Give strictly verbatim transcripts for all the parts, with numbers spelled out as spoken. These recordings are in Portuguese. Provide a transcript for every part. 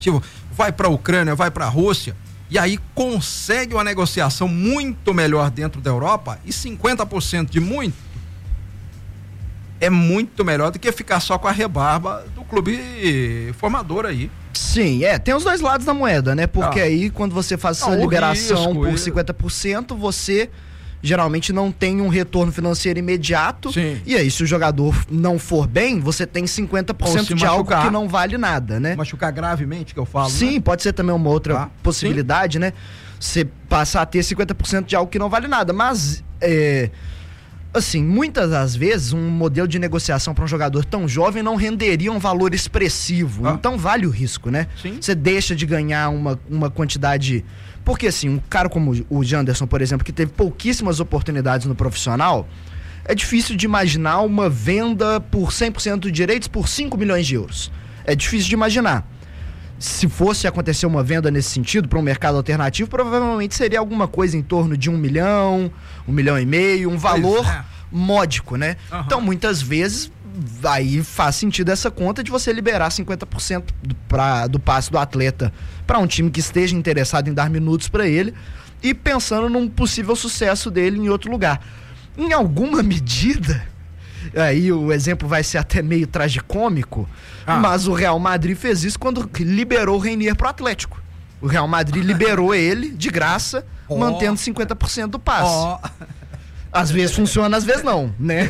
tipo, vai para a Ucrânia, vai para a Rússia, e aí consegue uma negociação muito melhor dentro da Europa, e cinquenta por cento de muito é muito melhor do que ficar só com a rebarba do clube formador aí. Sim, é, tem os dois lados da moeda, né? Porque ah. aí quando você faz essa não, liberação risco, por cinquenta por cento, você geralmente não tem um retorno financeiro imediato. Sim. E aí, se o jogador não for bem, você tem cinquenta por cento de machucar, algo que não vale nada, né? Machucar gravemente, que eu falo. Sim, né? Pode ser também uma outra ah. possibilidade, Sim. né? Você passar a ter cinquenta por cento de algo que não vale nada. Mas, é, assim, muitas das vezes, um modelo de negociação para um jogador tão jovem não renderia um valor expressivo. Ah. Então, vale o risco, né? Sim. Você deixa de ganhar uma, uma quantidade... Porque, assim, um cara como o Janderson, por exemplo, que teve pouquíssimas oportunidades no profissional, é difícil de imaginar uma venda por cem por cento de direitos por cinco milhões de euros. É difícil de imaginar. Se fosse acontecer uma venda nesse sentido para um mercado alternativo, provavelmente seria alguma coisa em torno de um milhão, um milhão e meio, um valor é. módico, né? Uhum. Então, muitas vezes, aí faz sentido essa conta de você liberar cinquenta por cento do, pra, do passe do atleta para um time que esteja interessado em dar minutos para ele e pensando num possível sucesso dele em outro lugar. Em alguma medida, aí o exemplo vai ser até meio tragicômico, ah. mas o Real Madrid fez isso quando liberou o Reinier pro Atlético. O Real Madrid liberou ele de graça, oh. mantendo cinquenta por cento do passe. Oh. Às vezes funciona, às vezes não, né?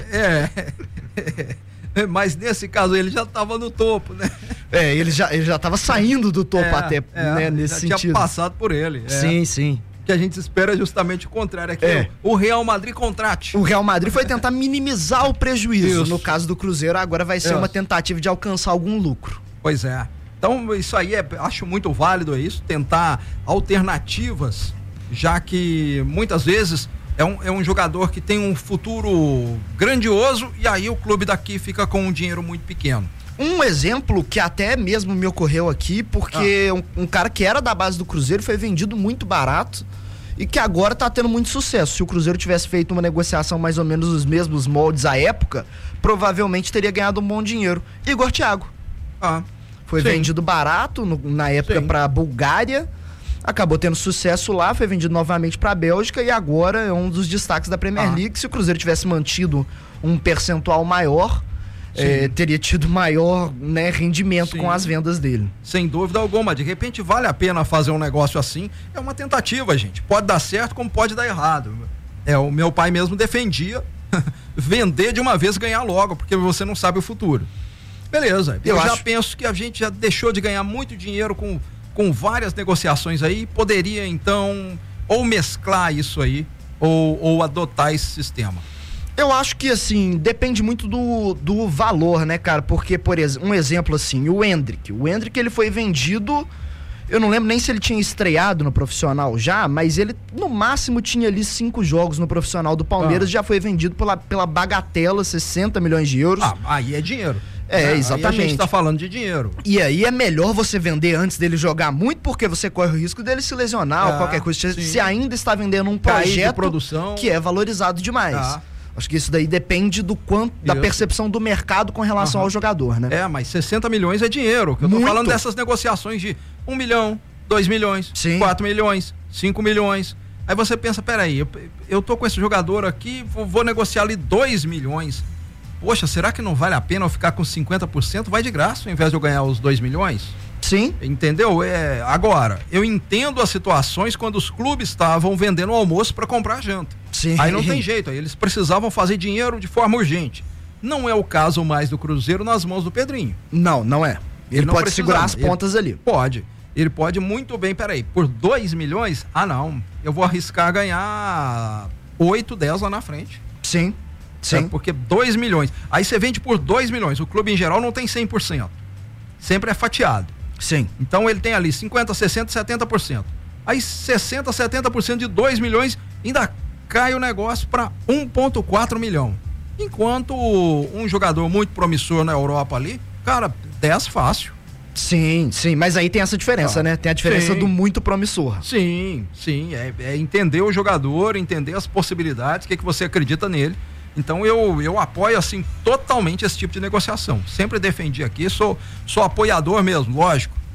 É. Mas nesse caso ele já estava no topo, né? É, ele já ele já estava saindo do topo é, até, é, né, nesse já sentido. Tinha passado por ele. É. Sim, sim. O que a gente espera é justamente o contrário, é que é. o Real Madrid contrate. O Real Madrid foi tentar minimizar o prejuízo. Isso. No caso do Cruzeiro, agora vai ser isso. uma tentativa de alcançar algum lucro. Pois é. Então, isso aí, é, acho muito válido isso, tentar alternativas, já que muitas vezes é um, é um jogador que tem um futuro grandioso e aí o clube daqui fica com um dinheiro muito pequeno. Um exemplo que até mesmo me ocorreu aqui, porque ah. um, um cara que era da base do Cruzeiro foi vendido muito barato e que agora tá tendo muito sucesso. Se o Cruzeiro tivesse feito uma negociação mais ou menos nos mesmos moldes à época, provavelmente teria ganhado um bom dinheiro. Igor Thiago. Ah. Foi Sim. vendido barato no, na época para a Bulgária, acabou tendo sucesso lá, foi vendido novamente para a Bélgica e agora é um dos destaques da Premier ah. League. Se o Cruzeiro tivesse mantido um percentual maior, é, teria tido maior, né, rendimento Sim. com as vendas dele. Sem dúvida alguma, de repente vale a pena fazer um negócio assim, é uma tentativa, gente, pode dar certo como pode dar errado. É, o meu pai mesmo defendia vender de uma vez e ganhar logo, porque você não sabe o futuro. Beleza, eu, eu já acho... penso que a gente já deixou de ganhar muito dinheiro com, com várias negociações aí, poderia então ou mesclar isso aí ou, ou adotar esse sistema. Eu acho que, assim, depende muito do, do valor, né, cara? Porque, por exemplo, um exemplo assim, o Endrick. O Endrick, ele foi vendido, eu não lembro nem se ele tinha estreado no profissional já, mas ele, no máximo, tinha ali cinco jogos no profissional do Palmeiras, ah. já foi vendido pela, pela bagatela, sessenta milhões de euros. Ah, aí é dinheiro. É, é, exatamente. Aí a gente tá falando de dinheiro. E aí é melhor você vender antes dele jogar muito, porque você corre o risco dele se lesionar ah, ou qualquer coisa. Sim. Se ainda está vendendo um projeto de produção que é valorizado demais. Ah. Acho que isso daí depende do quanto, da percepção do mercado com relação uhum. ao jogador, né? É, mas sessenta milhões é dinheiro. Eu tô muito. falando dessas negociações de um milhão, dois milhões, Sim. quatro milhões, cinco milhões. Aí você pensa, peraí, eu, eu tô com esse jogador aqui, vou, vou negociar ali dois milhões. Poxa, será que não vale a pena eu ficar com cinquenta por cento? Vai de graça ao invés de eu ganhar os dois milhões? Sim. Entendeu? É, agora, eu entendo as situações quando os clubes estavam vendendo o almoço para comprar a janta. Sim. Aí não tem jeito, aí eles precisavam fazer dinheiro de forma urgente. Não é o caso mais do Cruzeiro nas mãos do Pedrinho. Não, não é. Ele, ele não pode segurar as pontas ele ali. Pode. Ele pode muito bem, peraí, por dois milhões? Ah, não. Eu vou arriscar ganhar oito, dez lá na frente. Sim. Sim. É, porque dois milhões. Aí você vende por dois milhões. O clube em geral não tem cem por cento. Sempre é fatiado. Sim. Então ele tem ali cinquenta, sessenta, setenta por cento. Aí sessenta, setenta por cento de dois milhões ainda cai o negócio para um vírgula quatro milhão. Enquanto um jogador muito promissor na Europa ali, cara, dez fácil. Sim, sim, mas aí tem essa diferença, ah, né? Tem a diferença sim. do muito promissor. Sim, sim, é, é entender o jogador, entender as possibilidades, o que, que você acredita nele. Então eu, eu apoio assim totalmente esse tipo de negociação. Sempre defendi aqui, sou, sou apoiador mesmo, lógico.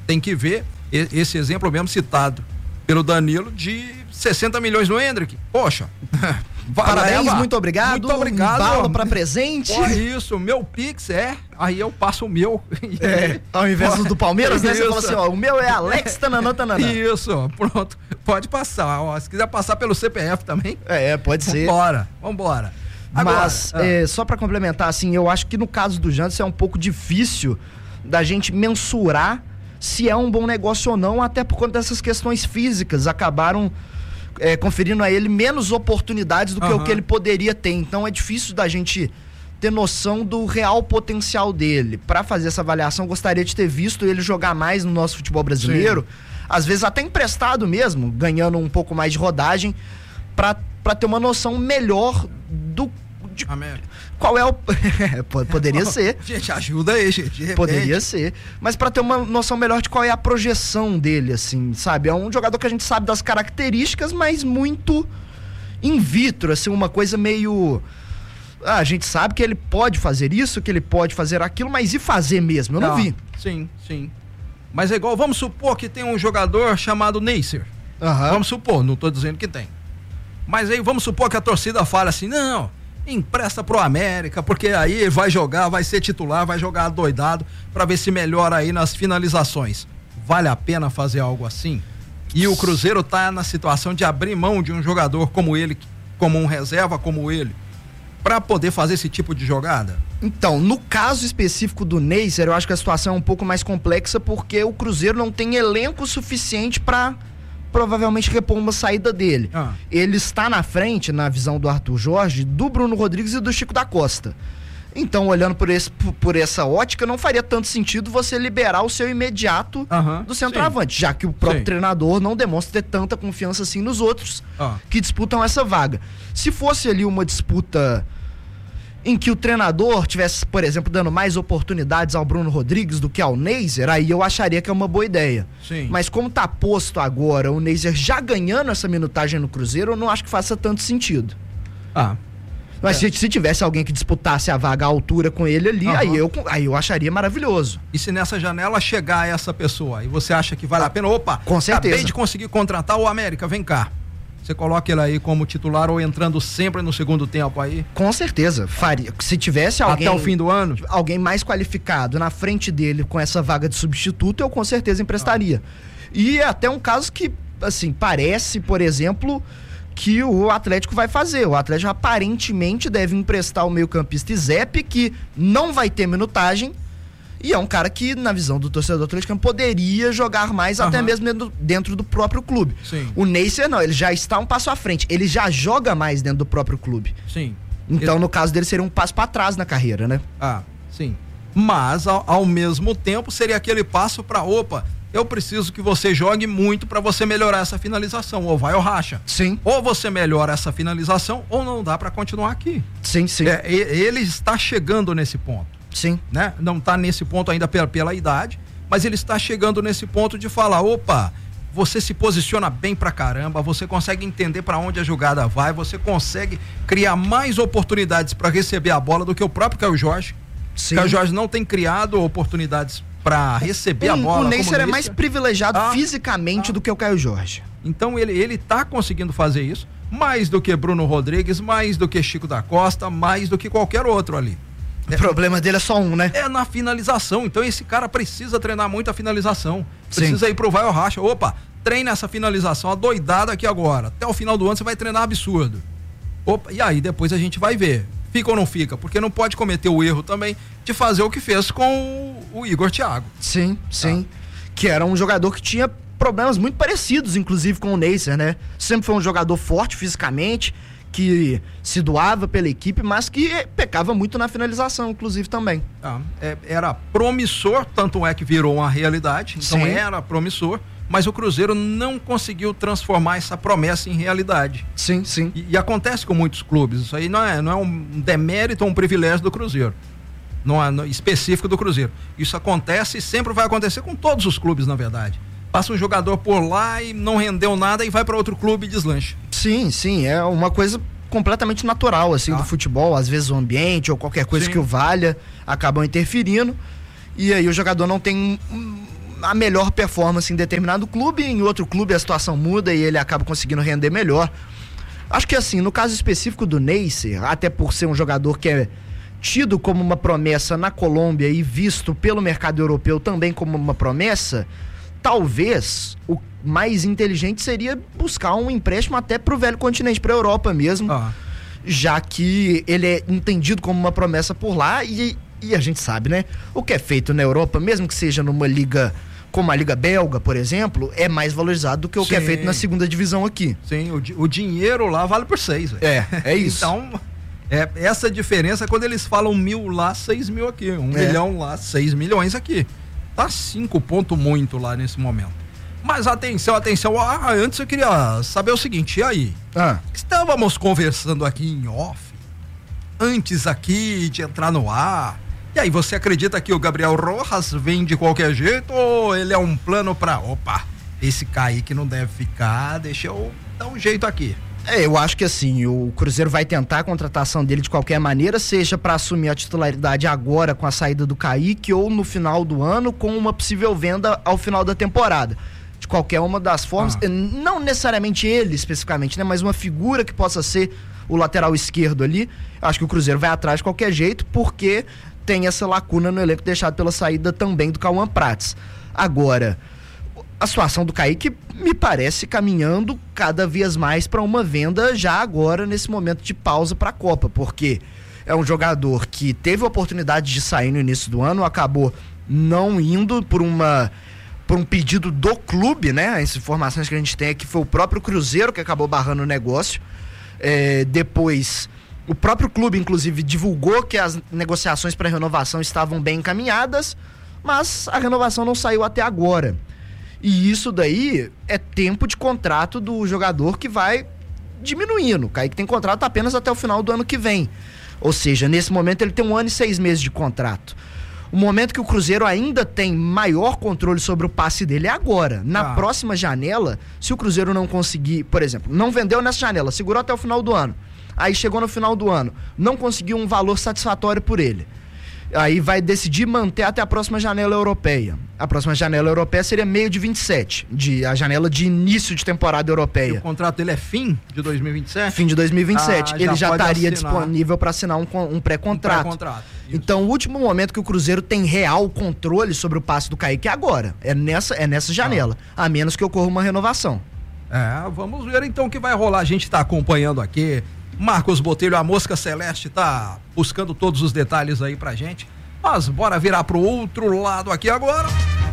Tem que ver esse exemplo mesmo citado pelo Danilo de sessenta milhões no Hendrick. Poxa. Parabéns, leva. muito obrigado. Muito obrigado. Bala pra presente. Pô, isso, meu Pix é. Aí eu passo o meu. É, ao invés do Palmeiras, né? Você fala assim, ó, o meu é Alex Tananã Tananã. Isso, pronto. Pode passar. Ó, se quiser passar pelo C P F também. É, pode ser. Vambora, vambora. Agora, Mas, ah. é, só pra complementar, assim, eu acho que no caso do Janderson é um pouco difícil da gente mensurar se é um bom negócio ou não, até por conta dessas questões físicas. Acabaram É, conferindo a ele menos oportunidades do que uhum. o que ele poderia ter. Então é difícil da gente ter noção do real potencial dele. Para fazer essa avaliação, gostaria de ter visto ele jogar mais no nosso futebol brasileiro, Sim. às vezes até emprestado mesmo, ganhando um pouco mais de rodagem, para ter uma noção melhor do de qual é o poderia ser. Gente, ajuda aí, gente. Poderia ser, mas para ter uma noção melhor de qual é a projeção dele, assim, sabe? É um jogador que a gente sabe das características, mas muito in vitro, assim, uma coisa meio ah, a gente sabe que ele pode fazer isso, que ele pode fazer aquilo, mas e fazer mesmo? Eu não, não vi. Sim, sim. Mas é igual, vamos supor que tem um jogador chamado Neisser. Uhum. Vamos supor, não tô dizendo que tem. Mas aí vamos supor que a torcida fala assim, não, empresta pro América, porque aí vai jogar, vai ser titular, vai jogar doidado para ver se melhora aí nas finalizações. Vale a pena fazer algo assim? E o Cruzeiro tá na situação de abrir mão de um jogador como ele, como um reserva como ele, para poder fazer esse tipo de jogada? Então, no caso específico do Neisser, eu acho que a situação é um pouco mais complexa, porque o Cruzeiro não tem elenco suficiente para provavelmente repor uma saída dele. Ah. Ele está na frente, na visão do Arthur Jorge, do Bruno Rodrigues e do Chico da Costa. Então, olhando por, esse, por essa ótica, não faria tanto sentido você liberar o seu imediato uh-huh, do centroavante, sim. já que o próprio sim. treinador não demonstra ter tanta confiança assim nos outros uh. que disputam essa vaga. Se fosse ali uma disputa em que o treinador tivesse, por exemplo, dando mais oportunidades ao Bruno Rodrigues do que ao Neisser, aí eu acharia que é uma boa ideia. Sim. Mas como tá posto agora o Neisser já ganhando essa minutagem no Cruzeiro, eu não acho que faça tanto sentido. Ah. Mas é. se, se tivesse alguém que disputasse a vaga à altura com ele ali, uhum. aí, eu, aí eu acharia maravilhoso. E se nessa janela chegar essa pessoa, e você acha que vale a pena? Opa, com certeza. Acabei de conseguir contratar o América, vem cá. Você coloca ele aí como titular ou entrando sempre no segundo tempo aí? Com certeza. Faria. Se tivesse alguém... Até o fim do ano? Alguém mais qualificado na frente dele com essa vaga de substituto, eu com certeza emprestaria. Ah. E é até um caso que, assim, parece, por exemplo, que o Atlético vai fazer. O Atlético aparentemente deve emprestar o meio-campista Izep, que não vai ter minutagem. E é um cara que, na visão do torcedor atleticano, poderia jogar mais, uhum. até mesmo dentro, dentro do próprio clube. Sim. O Neisser não, ele já está um passo à frente, ele já joga mais dentro do próprio clube. Sim. Então, ele... no caso dele, seria um passo para trás na carreira, né? Ah, sim. Mas, ao, ao mesmo tempo, seria aquele passo para, opa, eu preciso que você jogue muito para você melhorar essa finalização, ou vai ou racha. Sim. Ou você melhora essa finalização, ou não dá para continuar aqui. Sim, sim. É, ele está chegando nesse ponto. Sim. Né? Não está nesse ponto ainda pela, pela idade, mas ele está chegando nesse ponto de falar, opa, você se posiciona bem pra caramba, você consegue entender para onde a jogada vai, você consegue criar mais oportunidades para receber a bola do que o próprio Caio Jorge. Sim. Caio Jorge não tem criado oportunidades para receber o, a bola. O Neisser é mais privilegiado ah, fisicamente ah. do que o Caio Jorge. Então ele, ele tá conseguindo fazer isso, mais do que Bruno Rodrigues, mais do que Chico da Costa, mais do que qualquer outro ali. O problema dele é só um, né? É na finalização. Então esse cara precisa treinar muito a finalização. Precisa Sim. ir pro vai ou racha. Opa, treina essa finalização adoidada aqui agora. Até o final do ano você vai treinar absurdo. Opa, e aí depois a gente vai ver. Fica ou não fica? Porque não pode cometer o erro também de fazer o que fez com o Igor Thiago. Sim, sim. Tá. Que era um jogador que tinha problemas muito parecidos, inclusive, com o Neisser, né? Sempre foi um jogador forte fisicamente, que se doava pela equipe, mas que pecava muito na finalização, inclusive, também. Ah, é, era promissor, tanto é que virou uma realidade, então Sim. era promissor, mas o Cruzeiro não conseguiu transformar essa promessa em realidade. Sim, sim. E, e acontece com muitos clubes, isso aí não é, não é um demérito ou um privilégio do Cruzeiro, não é não, específico do Cruzeiro. Isso acontece e sempre vai acontecer com todos os clubes, na verdade. Passa um jogador por lá e não rendeu nada e vai para outro clube e deslancha. Sim, sim, é uma coisa completamente natural, assim, ah. do futebol. Às vezes o ambiente ou qualquer coisa sim. que o valha acabam interferindo e aí o jogador não tem a melhor performance em determinado clube, em outro clube a situação muda e ele acaba conseguindo render melhor. Acho que assim, no caso específico do Neisser, até por ser um jogador que é tido como uma promessa na Colômbia e visto pelo mercado europeu também como uma promessa, talvez o mais inteligente seria buscar um empréstimo até pro velho continente, pra Europa mesmo, ah. já que ele é entendido como uma promessa por lá e, e a gente sabe, né? O que é feito na Europa, mesmo que seja numa liga como a liga belga, por exemplo, é mais valorizado do que o Sim. que é feito na segunda divisão aqui. Sim, o, o dinheiro lá vale por seis. Véio. É, é isso. Então, é, essa diferença é quando eles falam mil lá, seis mil aqui. Um é. milhão lá, seis milhões aqui. Tá cinco pontos muito lá nesse momento. Mas atenção, atenção. Ah, antes eu queria saber o seguinte, e aí? Ah. Estávamos conversando aqui em off, antes aqui de entrar no ar. E aí, você acredita que o Gabriel Rojas vem de qualquer jeito ou ele é um plano pra... Opa, esse Kaique não deve ficar, deixa eu dar um jeito aqui. É, eu acho que assim, o Cruzeiro vai tentar a contratação dele de qualquer maneira, seja para assumir a titularidade agora com a saída do Kaique ou no final do ano com uma possível venda ao final da temporada. De qualquer uma das formas, ah. não necessariamente ele especificamente, né, mas uma figura que possa ser o lateral esquerdo ali. Eu acho que o Cruzeiro vai atrás de qualquer jeito, porque tem essa lacuna no elenco deixado pela saída também do Cauã Prates. Agora, a situação do Kaique me parece caminhando cada vez mais para uma venda já agora, nesse momento de pausa para a Copa, porque é um jogador que teve a oportunidade de sair no início do ano, acabou não indo por uma por um pedido do clube, né? As informações que a gente tem é que foi o próprio Cruzeiro que acabou barrando o negócio. É, depois, o próprio clube, inclusive, divulgou que as negociações para renovação estavam bem encaminhadas, mas a renovação não saiu até agora. E isso daí é tempo de contrato do jogador que vai diminuindo. O Kaique tem contrato apenas até o final do ano que vem. Ou seja, nesse momento ele tem um ano e seis meses de contrato. O momento que o Cruzeiro ainda tem maior controle sobre o passe dele é agora. Na ah. próxima janela, se o Cruzeiro não conseguir, por exemplo, não vendeu nessa janela, segurou até o final do ano. Aí chegou no final do ano, não conseguiu um valor satisfatório por ele. Aí vai decidir manter até a próxima janela europeia. A próxima janela europeia seria meio de vinte e sete, de, a janela de início de temporada europeia. E o contrato dele é fim de dois mil e vinte e sete? Fim de dois mil e vinte e sete. Ah, Ele já estaria disponível para assinar um, um pré-contrato. Um pré-contrato. Então, o último momento que o Cruzeiro tem real controle sobre o passe do Kaique é agora. É nessa, é nessa janela. Ah. A menos que ocorra uma renovação. É, vamos ver então o que vai rolar. A gente está acompanhando aqui. Marcos Botelho, a Mosca Celeste, tá buscando todos os detalhes aí pra gente. Mas bora virar pro outro lado aqui agora.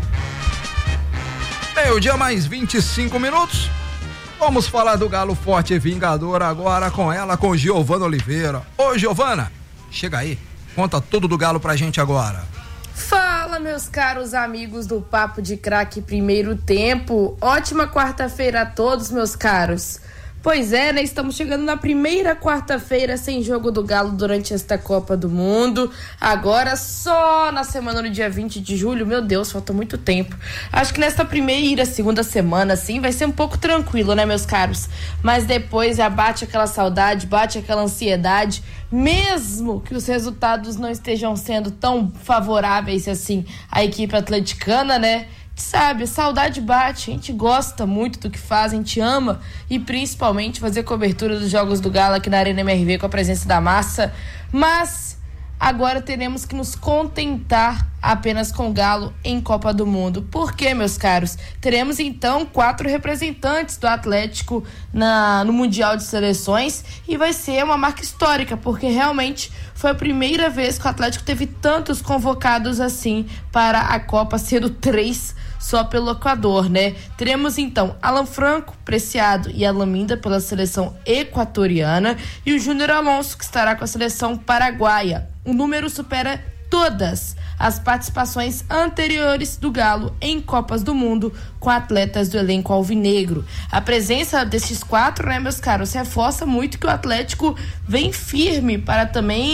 Meio dia mais vinte e cinco minutos. Vamos falar do Galo Forte e Vingador agora com ela, com Giovana Oliveira. Ô Giovana, chega aí, conta tudo do Galo pra gente agora. Fala, meus caros amigos do Papo de Craque Primeiro Tempo. Ótima quarta-feira a todos, meus caros. Pois é, né? Estamos chegando na primeira quarta-feira sem jogo do Galo durante esta Copa do Mundo. Agora só na semana do dia vinte de julho. Meu Deus, falta muito tempo. Acho que nesta primeira, segunda semana, assim, vai ser um pouco tranquilo, né, meus caros? Mas depois já bate aquela saudade, bate aquela ansiedade. Mesmo que os resultados não estejam sendo tão favoráveis assim à equipe atleticana, né? Sabe, saudade bate, a gente gosta muito do que faz, a gente ama e principalmente fazer cobertura dos jogos do Galo aqui na Arena M R V com a presença da massa, mas agora teremos que nos contentar apenas com o Galo em Copa do Mundo. Por quê, meus caros? Teremos então quatro representantes do Atlético na, no Mundial de Seleções e vai ser uma marca histórica, porque realmente foi a primeira vez que o Atlético teve tantos convocados assim para a Copa, sendo três só pelo Equador, né? Teremos então Alan Franco, Preciado e Alaminda pela seleção equatoriana e o Júnior Alonso, que estará com a seleção paraguaia. O número supera todas as participações anteriores do Galo em Copas do Mundo com atletas do elenco alvinegro. A presença desses quatro, né, meus caros, reforça muito que o Atlético vem firme para também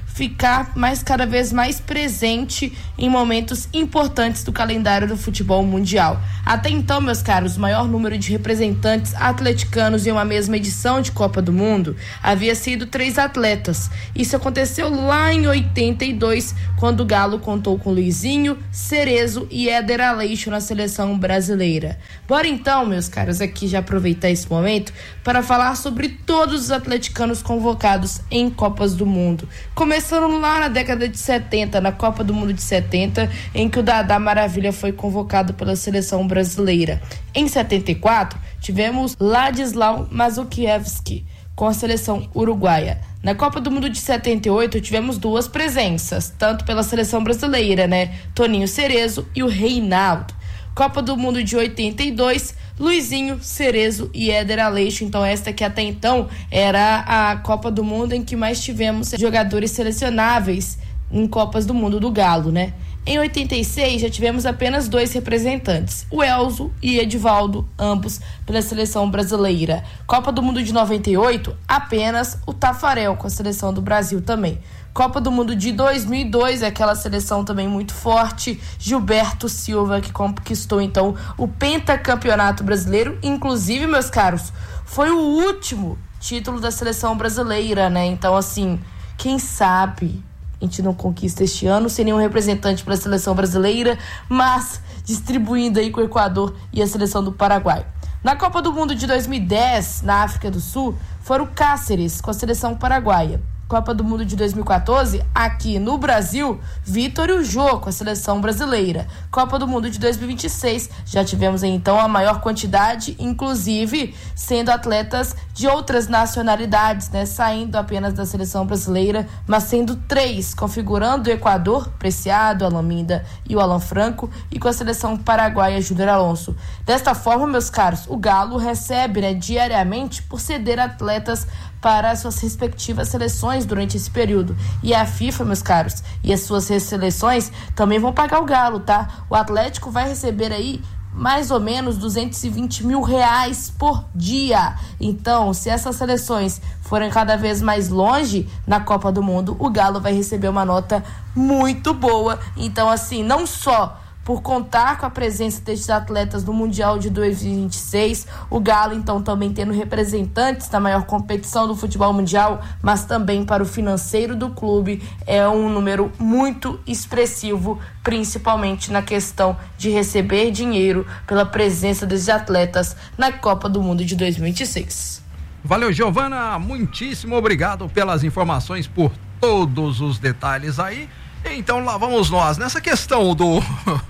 ficar mais cada vez mais presente em momentos importantes do calendário do futebol mundial. Até então, meus caros, o maior número de representantes atleticanos em uma mesma edição de Copa do Mundo havia sido três atletas. Isso aconteceu lá em oitenta e dois, quando o Galo contou com Luizinho, Cerezo e Éder Aleixo na seleção brasileira. Bora então, meus caros, aqui já aproveitar esse momento para falar sobre todos os atleticanos convocados em Copas do Mundo. Começando lá na década de setenta, na Copa do Mundo de setenta, em que o Dadá Maravilha foi convocado pela seleção brasileira. Em setenta e quatro, tivemos Ladislau Mazukiewicz com a seleção uruguaia. Na Copa do Mundo de setenta e oito, tivemos duas presenças, tanto pela seleção brasileira, né? Toninho Cerezo e o Reinaldo. Copa do Mundo de oitenta e dois, Luizinho, Cerezo e Éder Aleixo. Então esta que até então era a Copa do Mundo em que mais tivemos jogadores selecionáveis em Copas do Mundo do Galo, né? Em oitenta e seis já tivemos apenas dois representantes, o Elzo e Edivaldo, ambos pela seleção brasileira. Copa do Mundo de noventa e oito, apenas o Tafarel com a seleção do Brasil também. Copa do Mundo de dois mil e dois, aquela seleção também muito forte, Gilberto Silva, que conquistou então o pentacampeonato brasileiro. Inclusive, meus caros, foi o último título da seleção brasileira, né? Então, assim, quem sabe a gente não conquista este ano sem nenhum representante para a seleção brasileira, mas distribuindo aí com o Equador e a seleção do Paraguai. Na Copa do Mundo de dois mil e dez, na África do Sul, foram Cáceres com a seleção paraguaia. Copa do Mundo de dois mil e quatorze, aqui no Brasil, Vitor Ujô com a seleção brasileira. Copa do Mundo de dois mil e vinte e seis, já tivemos aí, então a maior quantidade, inclusive sendo atletas de outras nacionalidades, né? Saindo apenas da seleção brasileira, mas sendo três, configurando o Equador, Preciado, Alaminda e o Alan Franco, e com a seleção paraguaia, Júnior Alonso. Desta forma, meus caros, o Galo recebe, né, diariamente por ceder atletas para as suas respectivas seleções durante esse período. E a FIFA, meus caros, e as suas seleções também vão pagar o Galo, tá? O Atlético vai receber aí mais ou menos duzentos e vinte mil reais por dia. Então, se essas seleções forem cada vez mais longe na Copa do Mundo, o Galo vai receber uma nota muito boa. Então, assim, não só por contar com a presença desses atletas no Mundial de dois mil e vinte e seis, o Galo, então, também tendo representantes da maior competição do futebol mundial, mas também para o financeiro do clube é um número muito expressivo, principalmente na questão de receber dinheiro pela presença desses atletas na Copa do Mundo de dois mil e vinte e seis. Valeu, Giovana, muitíssimo obrigado pelas informações, por todos os detalhes aí. Então lá vamos nós, nessa questão do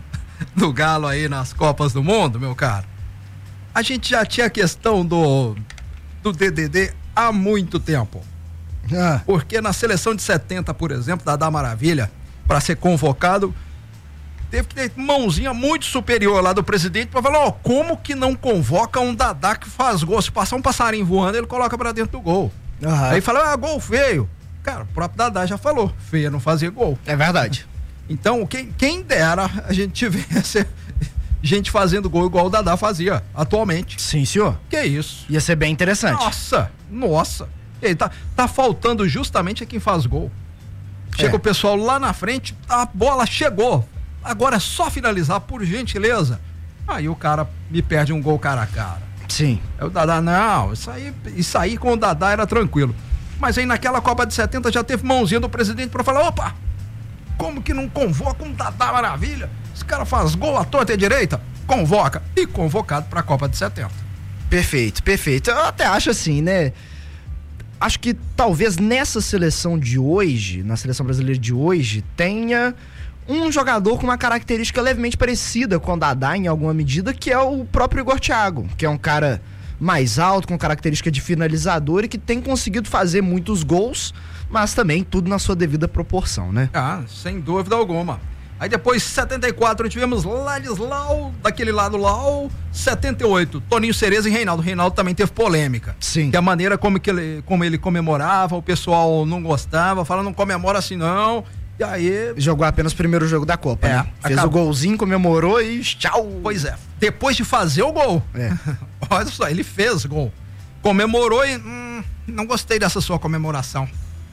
do Galo aí nas Copas do Mundo, meu caro. A gente já tinha a questão do do D D D há muito tempo. Ah. Porque na seleção de setenta, por exemplo, da Dadá Maravilha, para ser convocado, teve que ter mãozinha muito superior lá do presidente para falar, ó, oh, como que não convoca um Dadá que faz gol? Se passar um passarinho voando, ele coloca para dentro do gol. Uhum. Aí fala, ah, gol feio. Cara, o próprio Dadá já falou, feia não fazia gol. É verdade. Então, quem, quem dera a gente tivesse gente fazendo gol igual o Dadá fazia atualmente. Sim, senhor. Que isso. Ia ser bem interessante. Nossa, nossa. E aí, tá, tá faltando justamente a quem faz gol. Chega é. o pessoal lá na frente, a bola chegou. Agora é só finalizar, por gentileza. Aí o cara me perde um gol cara a cara. Sim. É o Dadá, não, isso aí, isso aí com o Dadá era tranquilo. Mas aí naquela Copa de setenta já teve mãozinha do presidente pra falar, opa, como que não convoca um Dadá Maravilha? Esse cara faz gol à torta e à direita? Convoca. E convocado pra Copa de setenta. Perfeito, perfeito. Eu até acho assim, né? Acho que talvez nessa seleção de hoje, na seleção brasileira de hoje, tenha um jogador com uma característica levemente parecida com o Dadá em alguma medida, que é o próprio Igor Thiago, que é um cara mais alto, com característica de finalizador e que tem conseguido fazer muitos gols, mas também tudo na sua devida proporção, né? Ah, sem dúvida alguma. Aí depois, setenta e quatro, tivemos Ladislau, daquele lado lá, setenta e oito, Toninho Cerezo e Reinaldo. Reinaldo também teve polêmica. Sim. Que a maneira como, que ele, como ele comemorava, o pessoal não gostava, falando, não comemora assim não. E aí... Jogou apenas o primeiro jogo da Copa, é, né? Fez acabou. o golzinho, comemorou e tchau. Pois é, depois de fazer o gol, é. Olha só, ele fez gol, comemorou e hum, não gostei dessa sua comemoração.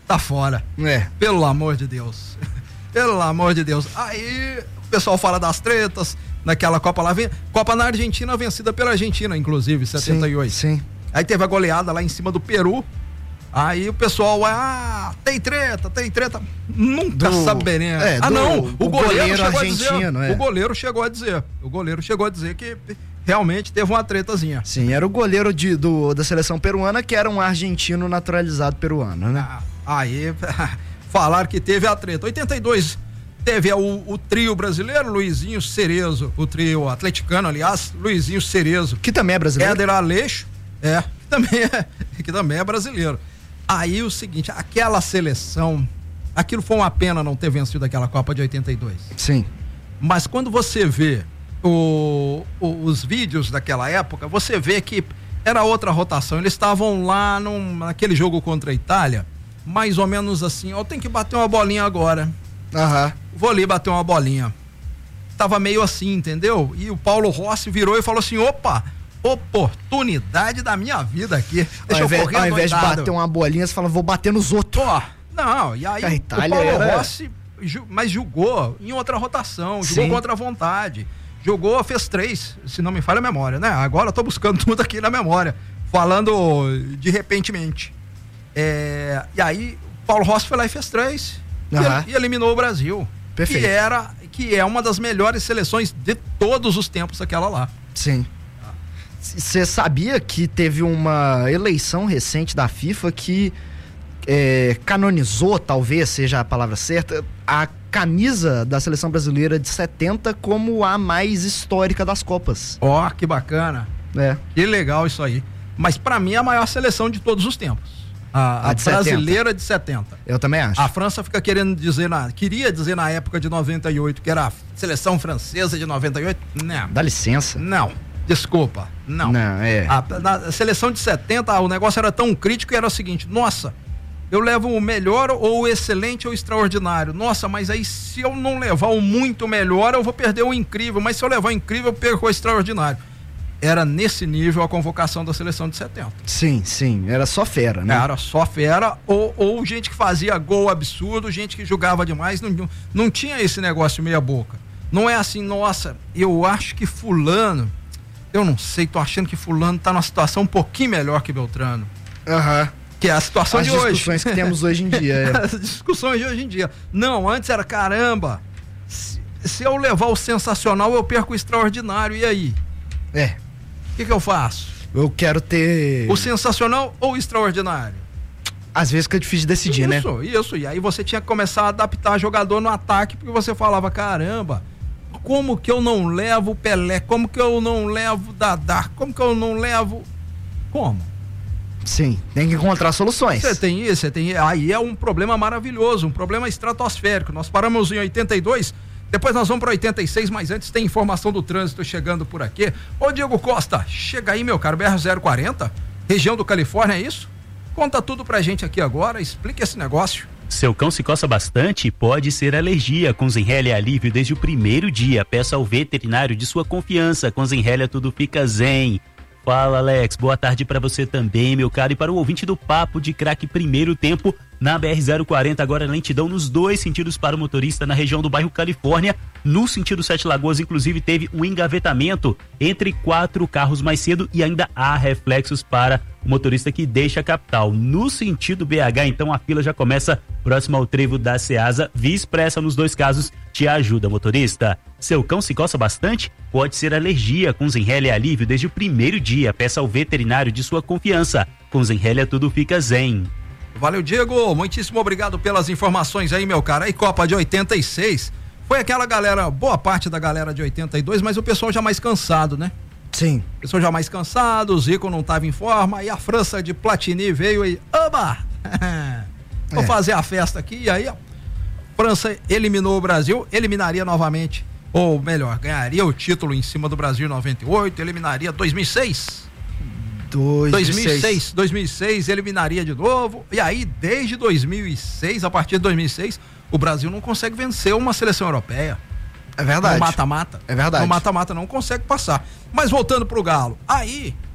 tá fora. É. Pelo amor de Deus. Pelo amor de Deus. Aí o pessoal fala das tretas, naquela Copa lá, Copa na Argentina, vencida pela Argentina, inclusive, setenta e oito. Sim, sim. Aí teve a goleada lá em cima do Peru. Aí o pessoal, ah, tem treta, tem treta. Nunca Do, saberemos. É, ah, do, não, o, o goleiro, goleiro chegou argentino, a dizer. é. O goleiro chegou a dizer. O goleiro chegou a dizer que realmente teve uma tretazinha. Sim, era o goleiro de, do, da seleção peruana, que era um argentino naturalizado peruano, né? Ah, aí falaram que teve a treta. oitenta e dois teve o, o trio brasileiro, Luizinho Cerezo, o trio atleticano, aliás, Luizinho Cerezo. Que também é brasileiro. Éder Aleixo, é, que também é, que também é brasileiro. Aí o seguinte, aquela seleção, aquilo foi uma pena não ter vencido aquela Copa de oitenta e dois. Sim. Mas quando você vê o, o, os vídeos daquela época, você vê que era outra rotação. Eles estavam lá num, naquele jogo contra a Itália, mais ou menos assim, ó, tem que bater uma bolinha agora. Aham. Vou ali bater uma bolinha. Tava meio assim, entendeu? E o Paulo Rossi virou e falou assim, opa, oportunidade da minha vida aqui. Deixa Ao invés, eu correr ao invés de doidado. bater uma bolinha, você fala, vou bater nos outros. Pô, não, e aí A o Itália Paulo era... Rossi, ju, mas jogou em outra rotação, Sim. jogou contra a vontade, jogou, fez três, se não me falha a memória, né? Agora eu tô buscando tudo aqui na memória, falando de repentemente. É, e aí o Paulo Rossi foi lá e fez três, Uhum. e, e eliminou o Brasil. Perfeito. Que era, que é uma das melhores seleções de todos os tempos, aquela lá. Sim. Você sabia que teve uma eleição recente da FIFA que é, canonizou, talvez seja a palavra certa, a camisa da seleção brasileira de setenta como a mais histórica das Copas. Ó, que bacana. É. Que legal isso aí. Mas pra mim é a maior seleção de todos os tempos. A, A a de brasileira de setenta. Eu também acho. A França fica querendo dizer, na, queria dizer na época de noventa e oito que era a seleção francesa de noventa e oito. Não. Dá licença. Não. Desculpa. Não. Não, é. A, na seleção de setenta, o negócio era tão crítico que era o seguinte, nossa, eu levo o melhor ou o excelente ou o extraordinário. Nossa, mas aí se eu não levar o muito melhor, eu vou perder o incrível. Mas se eu levar o incrível, eu perco o extraordinário. Era nesse nível a convocação da seleção de setenta. Sim, sim. Era só fera, né? Era só fera, ou, ou gente que fazia gol absurdo, gente que jogava demais, não, não, não tinha esse negócio meia boca. Não é assim, nossa, eu acho que fulano, eu não sei, tô achando que fulano tá numa situação um pouquinho melhor que Beltrano. Aham. Que é a situação As de hoje. As discussões que temos hoje em dia. É. As discussões de hoje em dia. Não, antes era, caramba, se, se eu levar o sensacional, eu perco o extraordinário, e aí? É. O que que eu faço? Eu quero ter... O sensacional ou o extraordinário? Às vezes que é difícil de decidir, né? Isso, isso. E aí você tinha que começar a adaptar jogador no ataque, porque você falava, caramba, como que eu não levo o Pelé? Como que eu não levo o Dadá? Como que eu não levo... Como? Sim, tem que encontrar soluções. Você tem isso, você tem... Aí é um problema maravilhoso, um problema estratosférico. Nós paramos em oitenta e dois... Depois nós vamos para oitenta e seis, mas antes tem informação do trânsito chegando por aqui. Ô Diego Costa, chega aí meu caro, B R zero quarenta, região do Califórnia, é isso? Conta tudo pra gente aqui agora, explica esse negócio. Seu cão se coça bastante? Pode ser alergia. Com Zenrelia alívio desde o primeiro dia. Peça ao veterinário de sua confiança. Com Zenrelia tudo fica zen. Fala, Alex. Boa tarde para você também, meu caro, e para o ouvinte do Papo de Craque Primeiro Tempo. Na B R zero quarenta, agora lentidão nos dois sentidos para o motorista na região do bairro Califórnia. No sentido Sete Lagoas, inclusive, teve um engavetamento entre quatro carros mais cedo e ainda há reflexos para o motorista que deixa a capital. No sentido B H, então, a fila já começa próximo ao trevo da Ceasa. Via Expressa nos dois casos te ajuda, motorista. Seu cão se coça bastante? Pode ser alergia. Com Zenrelia alívio desde o primeiro dia. Peça ao veterinário de sua confiança. Com Zenrelia tudo fica zen. Valeu, Diego, muitíssimo obrigado pelas informações aí, meu cara. Aí, Copa de oitenta e seis, foi aquela galera, boa parte da galera de oitenta e dois, mas o pessoal já mais cansado, né? Sim. O pessoal já mais cansado, o Zico não estava em forma, aí a França de Platini veio e, oba! Vou é. fazer a festa aqui, e aí a França eliminou o Brasil, eliminaria novamente, ou melhor, ganharia o título em cima do Brasil em noventa e oito, eliminaria dois mil e seis. dois mil e seis, dois mil e seis eliminaria de novo, e aí desde dois mil e seis, a partir de dois mil e seis, o Brasil não consegue vencer uma seleção europeia. É verdade. No mata-mata. É verdade. No mata-mata não consegue passar. Mas voltando pro Galo, aí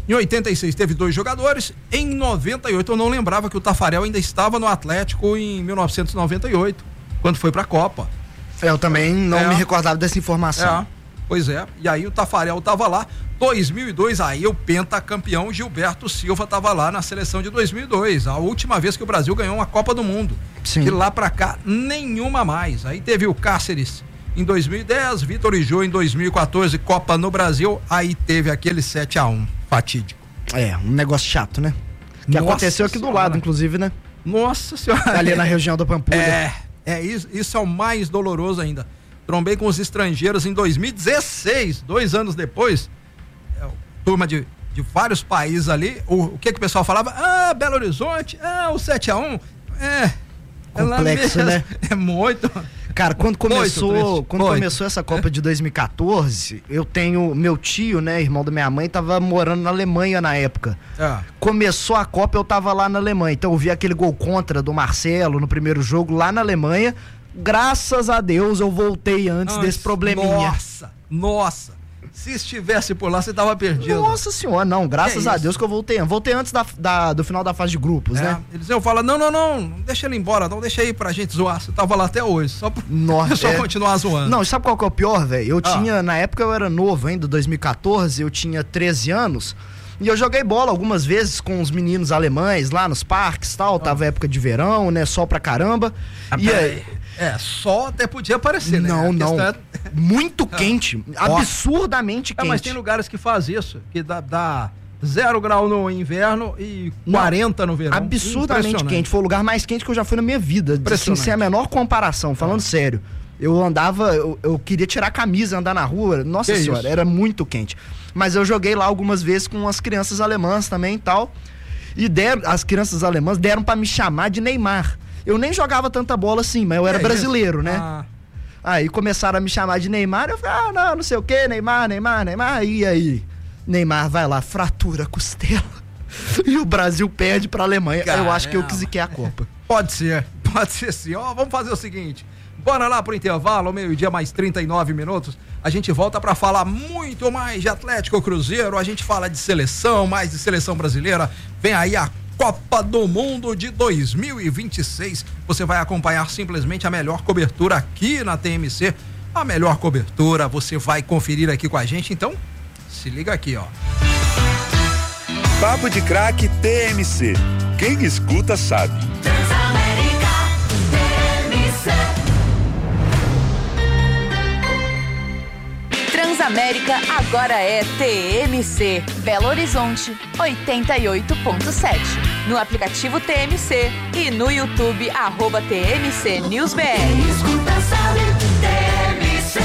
Em oitenta e seis teve dois jogadores. Em noventa e oito eu não lembrava que o Tafarel ainda estava no Atlético em mil novecentos e noventa e oito, quando foi pra Copa. Eu também não É. me recordava dessa informação. É, pois é. E aí o Tafarel tava lá. dois mil e dois, aí o pentacampeão Gilberto Silva tava lá na seleção de dois mil e dois, a última vez que o Brasil ganhou uma Copa do Mundo. Sim. De lá pra cá, nenhuma mais. Aí teve o Cáceres em dois mil e dez, Vitor e Jô em dois mil e quatorze, Copa no Brasil, aí teve aquele sete a um fatídico. É, um negócio chato, né? Que Nossa aconteceu aqui do senhora. lado, inclusive, né? Nossa senhora. Ali na região da Pampulha. É, é isso, isso é o mais doloroso ainda. Trombei com os estrangeiros em dois mil e dezesseis, dois anos depois, é, turma de, de vários países ali, o, o que que o pessoal falava? Ah, Belo Horizonte, ah, o sete a um, é... é lá Complexo, mesmo. né? É muito... Cara, quando começou, triste, quando muito. começou essa Copa de dois mil e quatorze, eu tenho, meu tio, né, irmão da minha mãe, tava morando na Alemanha na época. É. Começou a Copa, eu tava lá na Alemanha, então eu vi aquele gol contra do Marcelo no primeiro jogo lá na Alemanha. Graças a Deus eu voltei antes Nossa, desse probleminha. Nossa, nossa. Se estivesse por lá, você tava perdido. Nossa senhora, não, graças É a isso. Deus que eu voltei. Voltei antes da, da- do final da fase de grupos, É, né? eles iam falar, não, não, não, não deixa ele embora, não deixa aí pra gente zoar. Você tava lá até hoje, só pra Nossa, só é. continuar zoando. Não, sabe qual que é o pior, velho? Eu Ah. tinha, na época eu era novo ainda, dois mil e quatorze, eu tinha treze anos. E eu joguei bola algumas vezes com os meninos alemães lá nos parques e tal. Tava época de verão, né? Sol pra caramba. e aí. É, só até podia aparecer, né? Não, A não. questão é- Muito quente. Absurdamente É, quente. mas tem lugares que faz isso, que dá, dá zero grau no inverno e Não, quarenta no verão. Absurdamente Impressionante. quente. Foi o lugar mais quente que eu já fui na minha vida. Assim, Impressionante. sem a menor comparação, falando sério. Eu andava, eu, eu queria tirar a camisa e andar na rua. Nossa Que senhora, isso? era muito quente. Mas eu joguei lá algumas vezes com as crianças alemãs também e tal. E deram, as crianças alemãs deram pra me chamar de Neymar. Eu nem jogava tanta bola assim, mas eu era Que brasileiro, isso? né? Ah, Aí começaram a me chamar de Neymar, eu falei, ah, não, não sei o que, Neymar, Neymar, Neymar, e aí? Neymar vai lá, fratura a costela, e o Brasil perde pra Alemanha. Eu acho que eu quis que a Copa. pode ser, pode ser sim. Ó, vamos fazer o seguinte, bora lá pro intervalo, ao meio-dia mais trinta e nove minutos, a gente volta pra falar muito mais de Atlético Cruzeiro, a gente fala de seleção, mais de seleção brasileira, vem aí a Copa do Mundo de dois mil e vinte e seis. Você vai acompanhar simplesmente a melhor cobertura aqui na T M C. A melhor cobertura você vai conferir aqui com a gente. Então, se liga aqui, ó. Papo de Craque T M C. Quem escuta sabe. Transamérica T M C. Transamérica agora é T M C. Belo Horizonte, oitenta e oito ponto sete. No aplicativo T M C e no YouTube, arroba T M C News B R. Escuta, sabe, T M C.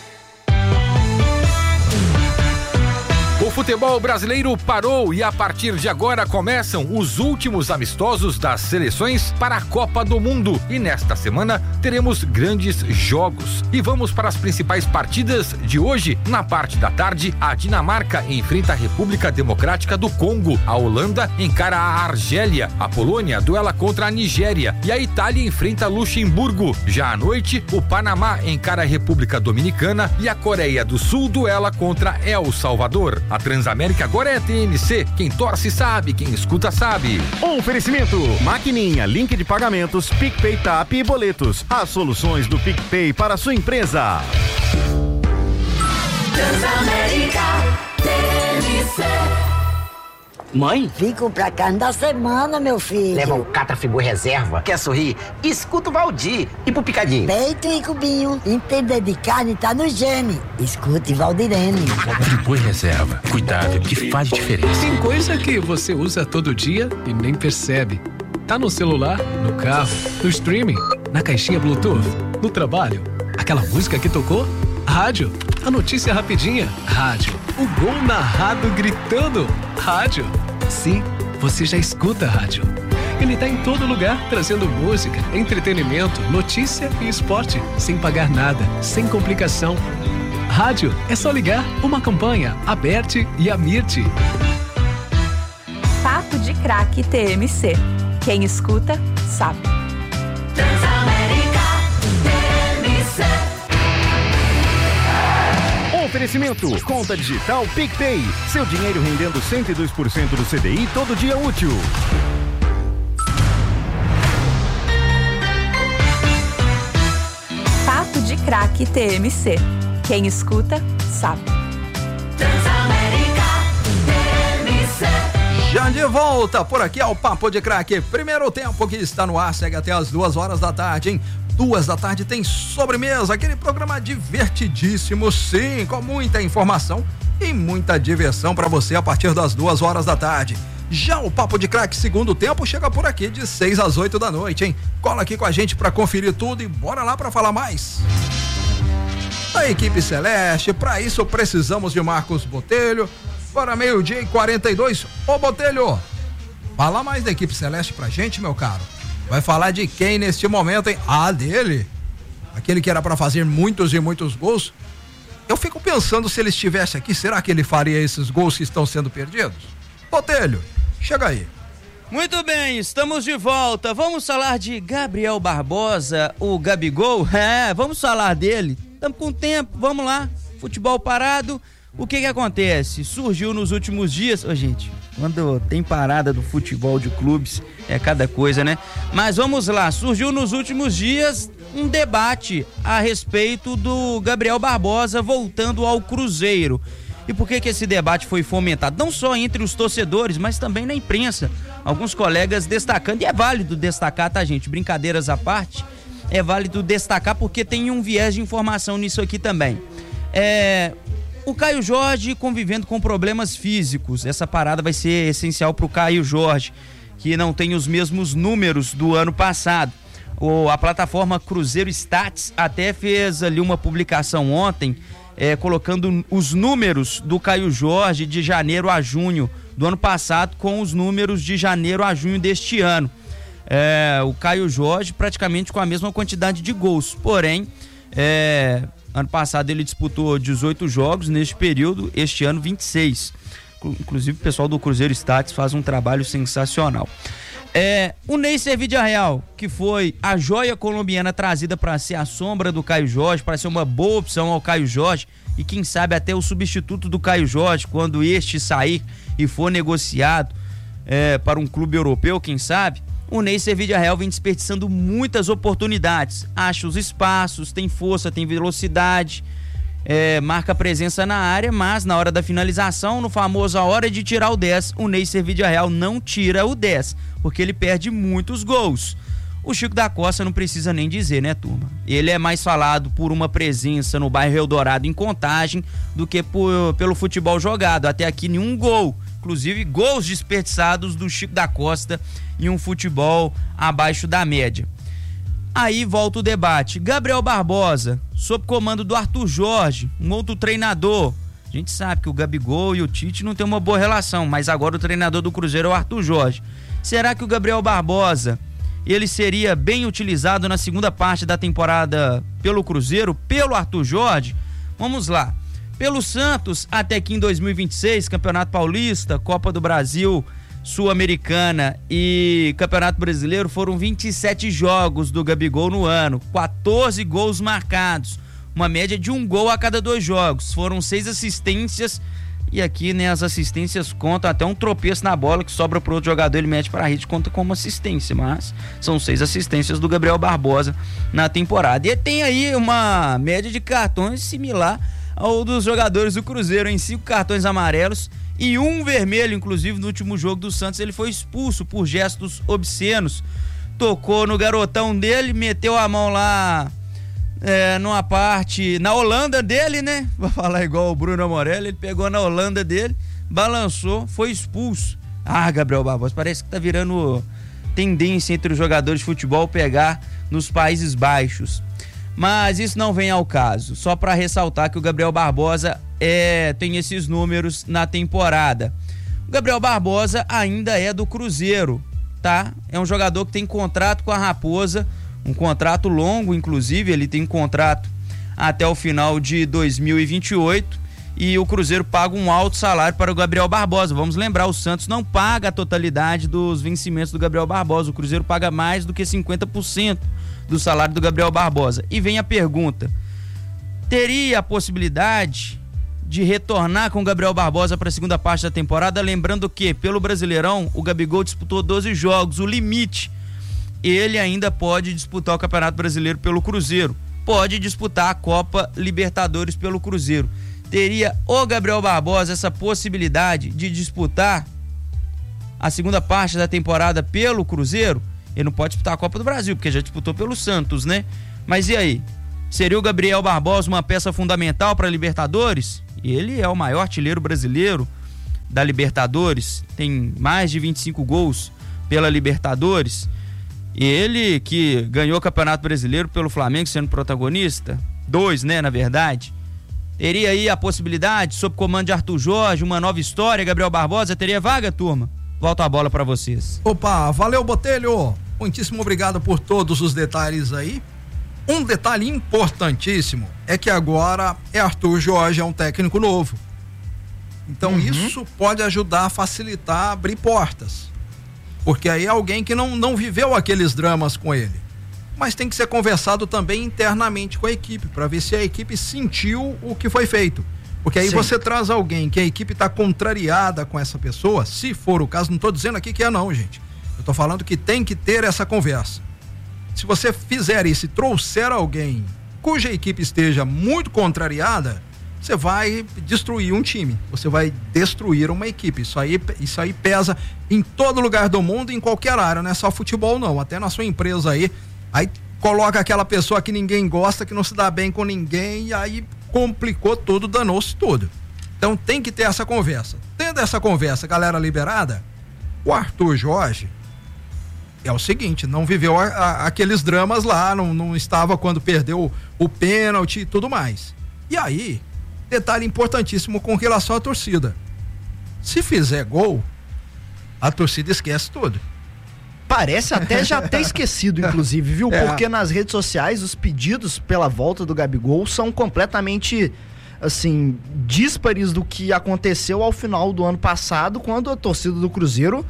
O futebol brasileiro parou e a partir de agora começam os últimos amistosos das seleções para a Copa do Mundo. E nesta semana teremos grandes jogos. E vamos para as principais partidas de hoje. Na parte da tarde, a Dinamarca enfrenta a República Democrática do Congo. A Holanda encara a Argélia. A Polônia duela contra a Nigéria. E a Itália enfrenta Luxemburgo. Já à noite, o Panamá encara a República Dominicana e a Coreia do Sul duela contra El Salvador. A Transamérica agora é T M C. Quem torce sabe, quem escuta sabe. Oferecimento: Maquininha, link de pagamentos, PicPay Tap e boletos. As soluções do PicPay para a sua empresa. Transamérica T M C. Mãe, Fico pra cada semana, meu filho. leva um Catrafibor reserva. Quer sorrir? Escuta o Valdir. E pro Picadinho? Peito e cubinho. Entender de carne tá no gene. Escute Valdirene. Friboi reserva. Cuidado que faz diferença. Tem coisa que você usa todo dia e nem percebe. Tá no celular, no carro, no streaming, na caixinha Bluetooth, no trabalho. Aquela música que tocou? Rádio. A notícia rapidinha? Rádio. O gol narrado gritando? Rádio. Sim, você já escuta rádio. Ele tá em todo lugar, trazendo música, entretenimento, notícia e esporte, sem pagar nada, sem complicação. Rádio é só ligar, uma campanha, Aberte e Amirte. Papo de Craque T M C. Quem escuta, sabe. Transamérica T M C. Oferecimento, conta digital PicPay. Seu dinheiro rendendo cento e dois por cento do C D I todo dia útil. Papo de Craque T M C. Quem escuta, sabe. Já de volta por aqui ao Papo de Craque. Primeiro tempo que está no ar, segue até as duas horas da tarde, hein? Duas da tarde tem sobremesa, aquele programa divertidíssimo, sim, com muita informação e muita diversão para você a partir das duas horas da tarde. Já o Papo de Craque segundo tempo chega por aqui de seis às oito da noite, hein? Cola aqui com a gente para conferir tudo e bora lá para falar mais. Da equipe celeste, para isso precisamos de Marcos Botelho. Para meio-dia e quarenta e dois, ô Botelho, fala mais da equipe celeste pra gente, meu caro. Vai falar de quem neste momento, hein? Ah, dele. Aquele que era pra fazer muitos e muitos gols. Eu fico pensando, se ele estivesse aqui, será que ele faria esses gols que estão sendo perdidos? Botelho, chega aí. Muito bem, estamos de volta. Vamos falar de Gabriel Barbosa, o Gabigol. É, vamos falar dele. Estamos com tempo, vamos lá. Futebol parado. O que que acontece? Surgiu nos últimos dias... Ô, gente, quando tem parada do futebol de clubes, é cada coisa, né? Mas vamos lá, surgiu nos últimos dias um debate a respeito do Gabriel Barbosa voltando ao Cruzeiro. E por que que esse debate foi fomentado? Não só entre os torcedores, mas também na imprensa. Alguns colegas destacando, e é válido destacar, tá, gente? Brincadeiras à parte, é válido destacar porque tem um viés de informação nisso aqui também. É... O Caio Jorge convivendo com problemas físicos. Essa parada vai ser essencial para o Caio Jorge, que não tem os mesmos números do ano passado. O, a plataforma Cruzeiro Stats até fez ali uma publicação ontem, é, colocando os números do Caio Jorge de janeiro a junho do ano passado com os números de janeiro a junho deste ano. É, o Caio Jorge praticamente com a mesma quantidade de gols, porém... É, ano passado ele disputou dezoito jogos neste período, este ano vinte e seis. Inclusive o pessoal do Cruzeiro Stats faz um trabalho sensacional. É, o Neisser Vidiarreal, que foi a joia colombiana trazida para ser a sombra do Caio Jorge, para ser uma boa opção ao Caio Jorge e quem sabe até o substituto do Caio Jorge quando este sair e for negociado é, para um clube europeu, quem sabe. O Neisser Vidiarreal vem desperdiçando muitas oportunidades, acha os espaços, tem força, tem velocidade, é, marca presença na área, mas na hora da finalização, no famoso a hora de tirar o dez, o Neisser Vidiarreal não tira o dez, porque ele perde muitos gols. O Chico da Costa não precisa nem dizer, né, turma? Ele é mais falado por uma presença no bairro Eldorado em Contagem do que por, pelo futebol jogado. Até aqui nenhum gol, inclusive gols desperdiçados do Chico da Costa em um futebol abaixo da média. Aí volta o debate. Gabriel Barbosa, sob comando do Arthur Jorge, um outro treinador. A gente sabe que o Gabigol e o Tite não tem uma boa relação, mas agora o treinador do Cruzeiro é o Arthur Jorge. Será que o Gabriel Barbosa, ele seria bem utilizado na segunda parte da temporada pelo Cruzeiro, pelo Arthur Jorge? Vamos lá. Pelo Santos, até aqui em dois mil e vinte e seis, Campeonato Paulista, Copa do Brasil, Sul-Americana e Campeonato Brasileiro, foram vinte e sete jogos do Gabigol no ano, quatorze gols marcados, uma média de um gol a cada dois jogos, foram seis assistências e aqui, né, as assistências contam até um tropeço na bola que sobra para outro jogador, ele mete para a rede, conta como assistência, mas são seis assistências do Gabriel Barbosa na temporada. E tem aí uma média de cartões similar ao dos jogadores do Cruzeiro, em cinco cartões amarelos e um vermelho, inclusive no último jogo do Santos ele foi expulso por gestos obscenos, tocou no garotão dele, meteu a mão lá é, numa parte, na Holanda dele, né, vou falar igual o Bruno Morelli, ele pegou na Holanda dele, balançou, foi expulso. Ah, Gabriel Barbosa, parece que tá virando tendência entre os jogadores de futebol pegar nos Países Baixos. Mas isso não vem ao caso, só para ressaltar que o Gabriel Barbosa é, tem esses números na temporada. O Gabriel Barbosa ainda é do Cruzeiro, tá? É um jogador que tem contrato com a Raposa, um contrato longo, inclusive, ele tem contrato até o final de dois mil e vinte e oito e o Cruzeiro paga um alto salário para o Gabriel Barbosa. Vamos lembrar, o Santos não paga a totalidade dos vencimentos do Gabriel Barbosa, o Cruzeiro paga mais do que cinquenta por cento do salário do Gabriel Barbosa. E vem a pergunta: teria a possibilidade de retornar com o Gabriel Barbosa para a segunda parte da temporada, lembrando que pelo Brasileirão o Gabigol disputou doze jogos, o limite. Ele ainda pode disputar o Campeonato Brasileiro pelo Cruzeiro, pode disputar a Copa Libertadores pelo Cruzeiro. Teria o Gabriel Barbosa essa possibilidade de disputar a segunda parte da temporada pelo Cruzeiro? Ele não pode disputar a Copa do Brasil, porque já disputou pelo Santos, né? Mas e aí? Seria o Gabriel Barbosa uma peça fundamental para a Libertadores? Ele é o maior artilheiro brasileiro da Libertadores, tem mais de vinte e cinco gols pela Libertadores. Ele que ganhou o Campeonato Brasileiro pelo Flamengo sendo protagonista, dois, né, na verdade. Teria aí a possibilidade, sob comando de Arthur Jorge, uma nova história, Gabriel Barbosa, teria vaga, turma? Volto a bola para vocês. Opa, valeu, Botelho. Muitíssimo obrigado por todos os detalhes aí. Um detalhe importantíssimo é que agora é Arthur Jorge, é um técnico novo. Então uhum. isso pode ajudar a facilitar, abrir portas. Porque aí é alguém que não, não viveu aqueles dramas com ele. Mas tem que ser conversado também internamente com a equipe, para ver se a equipe sentiu o que foi feito. Porque aí Sim. você traz alguém que a equipe está contrariada com essa pessoa, se for o caso, não estou dizendo aqui que é não, gente. Eu estou falando que tem que ter essa conversa. Se você fizer isso e trouxer alguém cuja equipe esteja muito contrariada, você vai destruir um time, você vai destruir uma equipe. Isso aí, isso aí pesa em todo lugar do mundo, em qualquer área, não é só futebol não, até na sua empresa aí, aí coloca aquela pessoa que ninguém gosta, que não se dá bem com ninguém, e aí complicou tudo, danou-se tudo. Então tem que ter essa conversa. Tendo essa conversa, galera liberada, o Arthur Jorge é o seguinte, não viveu a, a, aqueles dramas lá, não, não estava quando perdeu o, o pênalti e tudo mais. E aí, detalhe importantíssimo com relação à torcida. Se fizer gol, a torcida esquece tudo. Parece até já ter esquecido, inclusive, viu? É. Porque nas redes sociais os pedidos pela volta do Gabigol são completamente, assim, díspares do que aconteceu ao final do ano passado, quando a torcida do Cruzeiro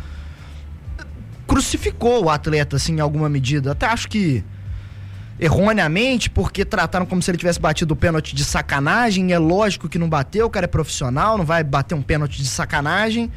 crucificou o atleta, assim, em alguma medida. Até acho que erroneamente, porque trataram como se ele tivesse batido o pênalti de sacanagem. É lógico que não bateu, o cara é profissional, não vai bater um pênalti de sacanagem.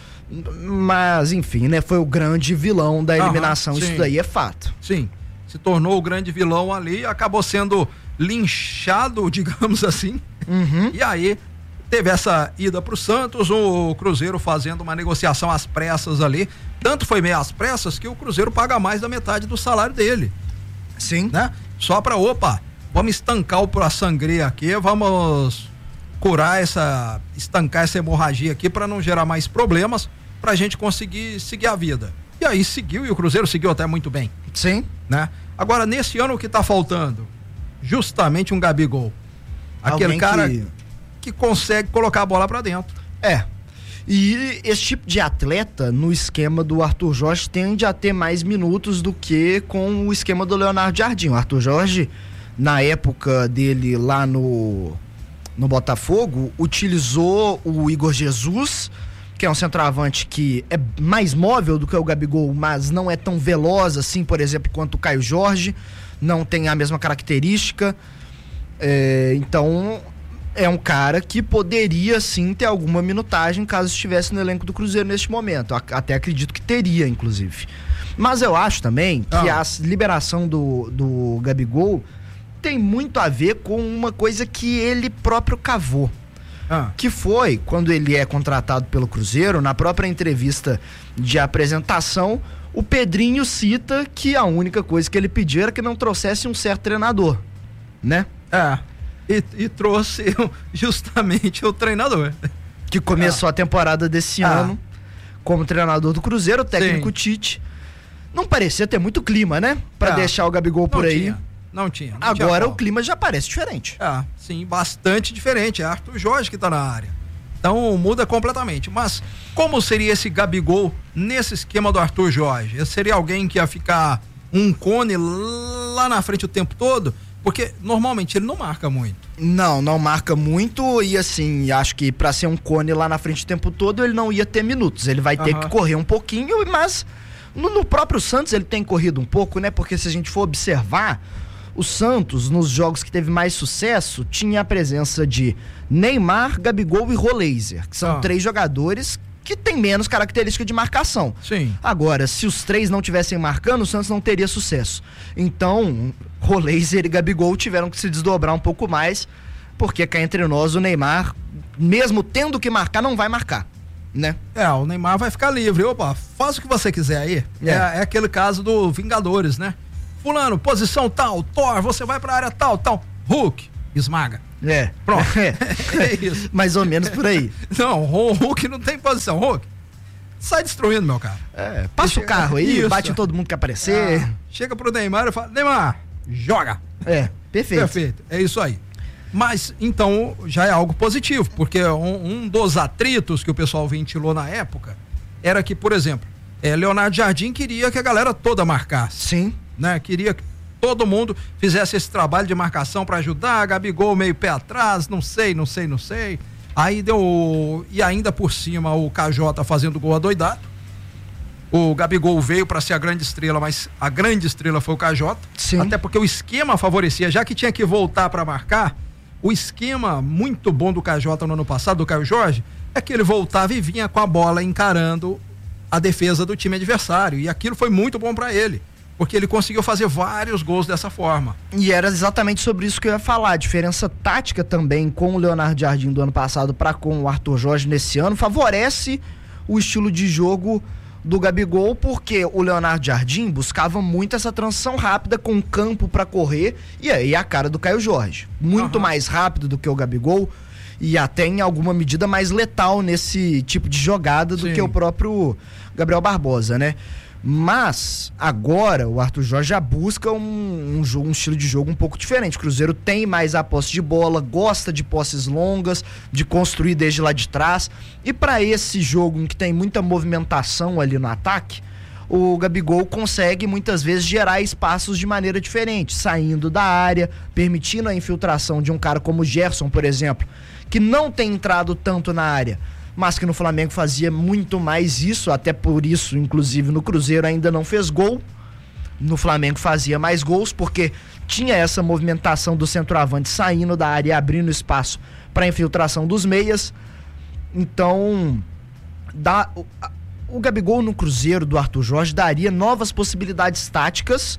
Mas, enfim, né? Foi o grande vilão da eliminação. Aham, isso daí é fato. Sim, se tornou o grande vilão ali, acabou sendo linchado, digamos assim. Uhum. E aí teve essa ida pro Santos, o Cruzeiro fazendo uma negociação às pressas ali. Tanto foi meio às pressas que o Cruzeiro paga mais da metade do salário dele. Sim. Né? Só pra, opa, vamos estancar o a sangria aqui, vamos curar essa, estancar essa hemorragia aqui pra não gerar mais problemas, pra gente conseguir seguir a vida. E aí seguiu, e o Cruzeiro seguiu até muito bem. Sim. Né? Agora, nesse ano o que tá faltando? Justamente um Gabigol. Aquele Alguém cara que... que consegue colocar a bola pra dentro. É. E esse tipo de atleta, no esquema do Arthur Jorge, tende a ter mais minutos do que com o esquema do Leonardo Jardim. O Arthur Jorge, na época dele lá no, no Botafogo, utilizou o Igor Jesus, que é um centroavante que é mais móvel do que o Gabigol, mas não é tão veloz assim, por exemplo, quanto o Caio Jorge, não tem a mesma característica. É, então... é um cara que poderia sim ter alguma minutagem caso estivesse no elenco do Cruzeiro neste momento. Até acredito que teria, inclusive. Mas eu acho também que ah. a liberação do, do Gabigol tem muito a ver com uma coisa que ele próprio cavou. Ah. Que foi, quando ele é contratado pelo Cruzeiro, na própria entrevista de apresentação, o Pedrinho cita que a única coisa que ele pediu era que não trouxesse um certo treinador, né? É. E, e trouxe justamente o treinador. Que começou ah. a temporada desse ah. ano como treinador do Cruzeiro, o técnico Sim. Tite. Não parecia ter muito clima, né? Pra ah. deixar o Gabigol por não aí. Tinha. Não tinha. Não Agora tinha o clima já parece diferente. Ah, sim, bastante diferente. É Arthur Jorge que tá na área. Então muda completamente. Mas como seria esse Gabigol nesse esquema do Arthur Jorge? Esse seria alguém que ia ficar um cone lá na frente o tempo todo? Porque normalmente ele não marca muito. Não, não marca muito e assim, acho que pra ser um cone lá na frente o tempo todo ele não ia ter minutos. Ele vai ter uhum. que correr um pouquinho, mas no, no próprio Santos ele tem corrido um pouco, né? Porque se a gente for observar, O Santos, nos jogos que teve mais sucesso, tinha a presença de Neymar, Gabigol e Roleiser, que são ah. três jogadores que têm menos característica de marcação. Sim. Agora, se os três não tivessem marcando, o Santos não teria sucesso. Então, Roleiser e Gabigol tiveram que se desdobrar um pouco mais, porque cá entre nós o Neymar, mesmo tendo que marcar, não vai marcar, né? É, o Neymar vai ficar livre. Opa, faz o que você quiser aí. É, é, é aquele caso do Vingadores, né? Fulano, posição tal, Thor, você vai pra área tal, tal. Hulk, esmaga. É. Pronto. É, é isso. Mais ou menos por aí. Não, o Hulk não tem posição. Hulk, sai destruindo, meu cara. É, passa Deixa, o carro aí, isso. bate em todo mundo que aparecer. Ah, chega pro Neymar e fala, Neymar, joga. É, perfeito. Perfeito, é isso aí. Mas, então, já é algo positivo, porque um, um dos atritos que o pessoal ventilou na época era que, por exemplo, é, Leonardo Jardim queria que a galera toda marcasse. Sim. Né? Queria que todo mundo fizesse esse trabalho de marcação para ajudar, Gabigol meio pé atrás, não sei, não sei, não sei. Aí deu, e ainda por cima o K J fazendo gol adoidado. O Gabigol veio para ser a grande estrela, mas a grande estrela foi o K J. Sim. Até porque o esquema favorecia, já que tinha que voltar para marcar, o esquema muito bom do K J no ano passado, do Caio Jorge, é que ele voltava e vinha com a bola encarando a defesa do time adversário, e aquilo foi muito bom para ele, porque ele conseguiu fazer vários gols dessa forma. E era exatamente sobre isso que eu ia falar. A diferença tática também com o Leonardo Jardim do ano passado para com o Arthur Jorge nesse ano favorece o estilo de jogo do Gabigol, porque o Leonardo Jardim buscava muito essa transição rápida com campo para correr, e aí a cara do Caio Jorge. Muito uhum. mais rápido do que o Gabigol e até em alguma medida mais letal nesse tipo de jogada do Sim. que o próprio Gabriel Barbosa, né? Mas agora o Arthur Jorge já busca um, um, jogo, um estilo de jogo um pouco diferente. O Cruzeiro tem mais a posse de bola, gosta de posses longas, de construir desde lá de trás. E para esse jogo em que tem muita movimentação ali no ataque, o Gabigol consegue muitas vezes gerar espaços de maneira diferente, saindo da área, permitindo a infiltração de um cara como o Gerson, por exemplo, que não tem entrado tanto na área, mas que no Flamengo fazia muito mais isso, até por isso, inclusive, no Cruzeiro ainda não fez gol. No Flamengo fazia mais gols, porque tinha essa movimentação do centroavante saindo da área e abrindo espaço para infiltração dos meias. Então, dá, o, o Gabigol no Cruzeiro do Arthur Jorge daria novas possibilidades táticas,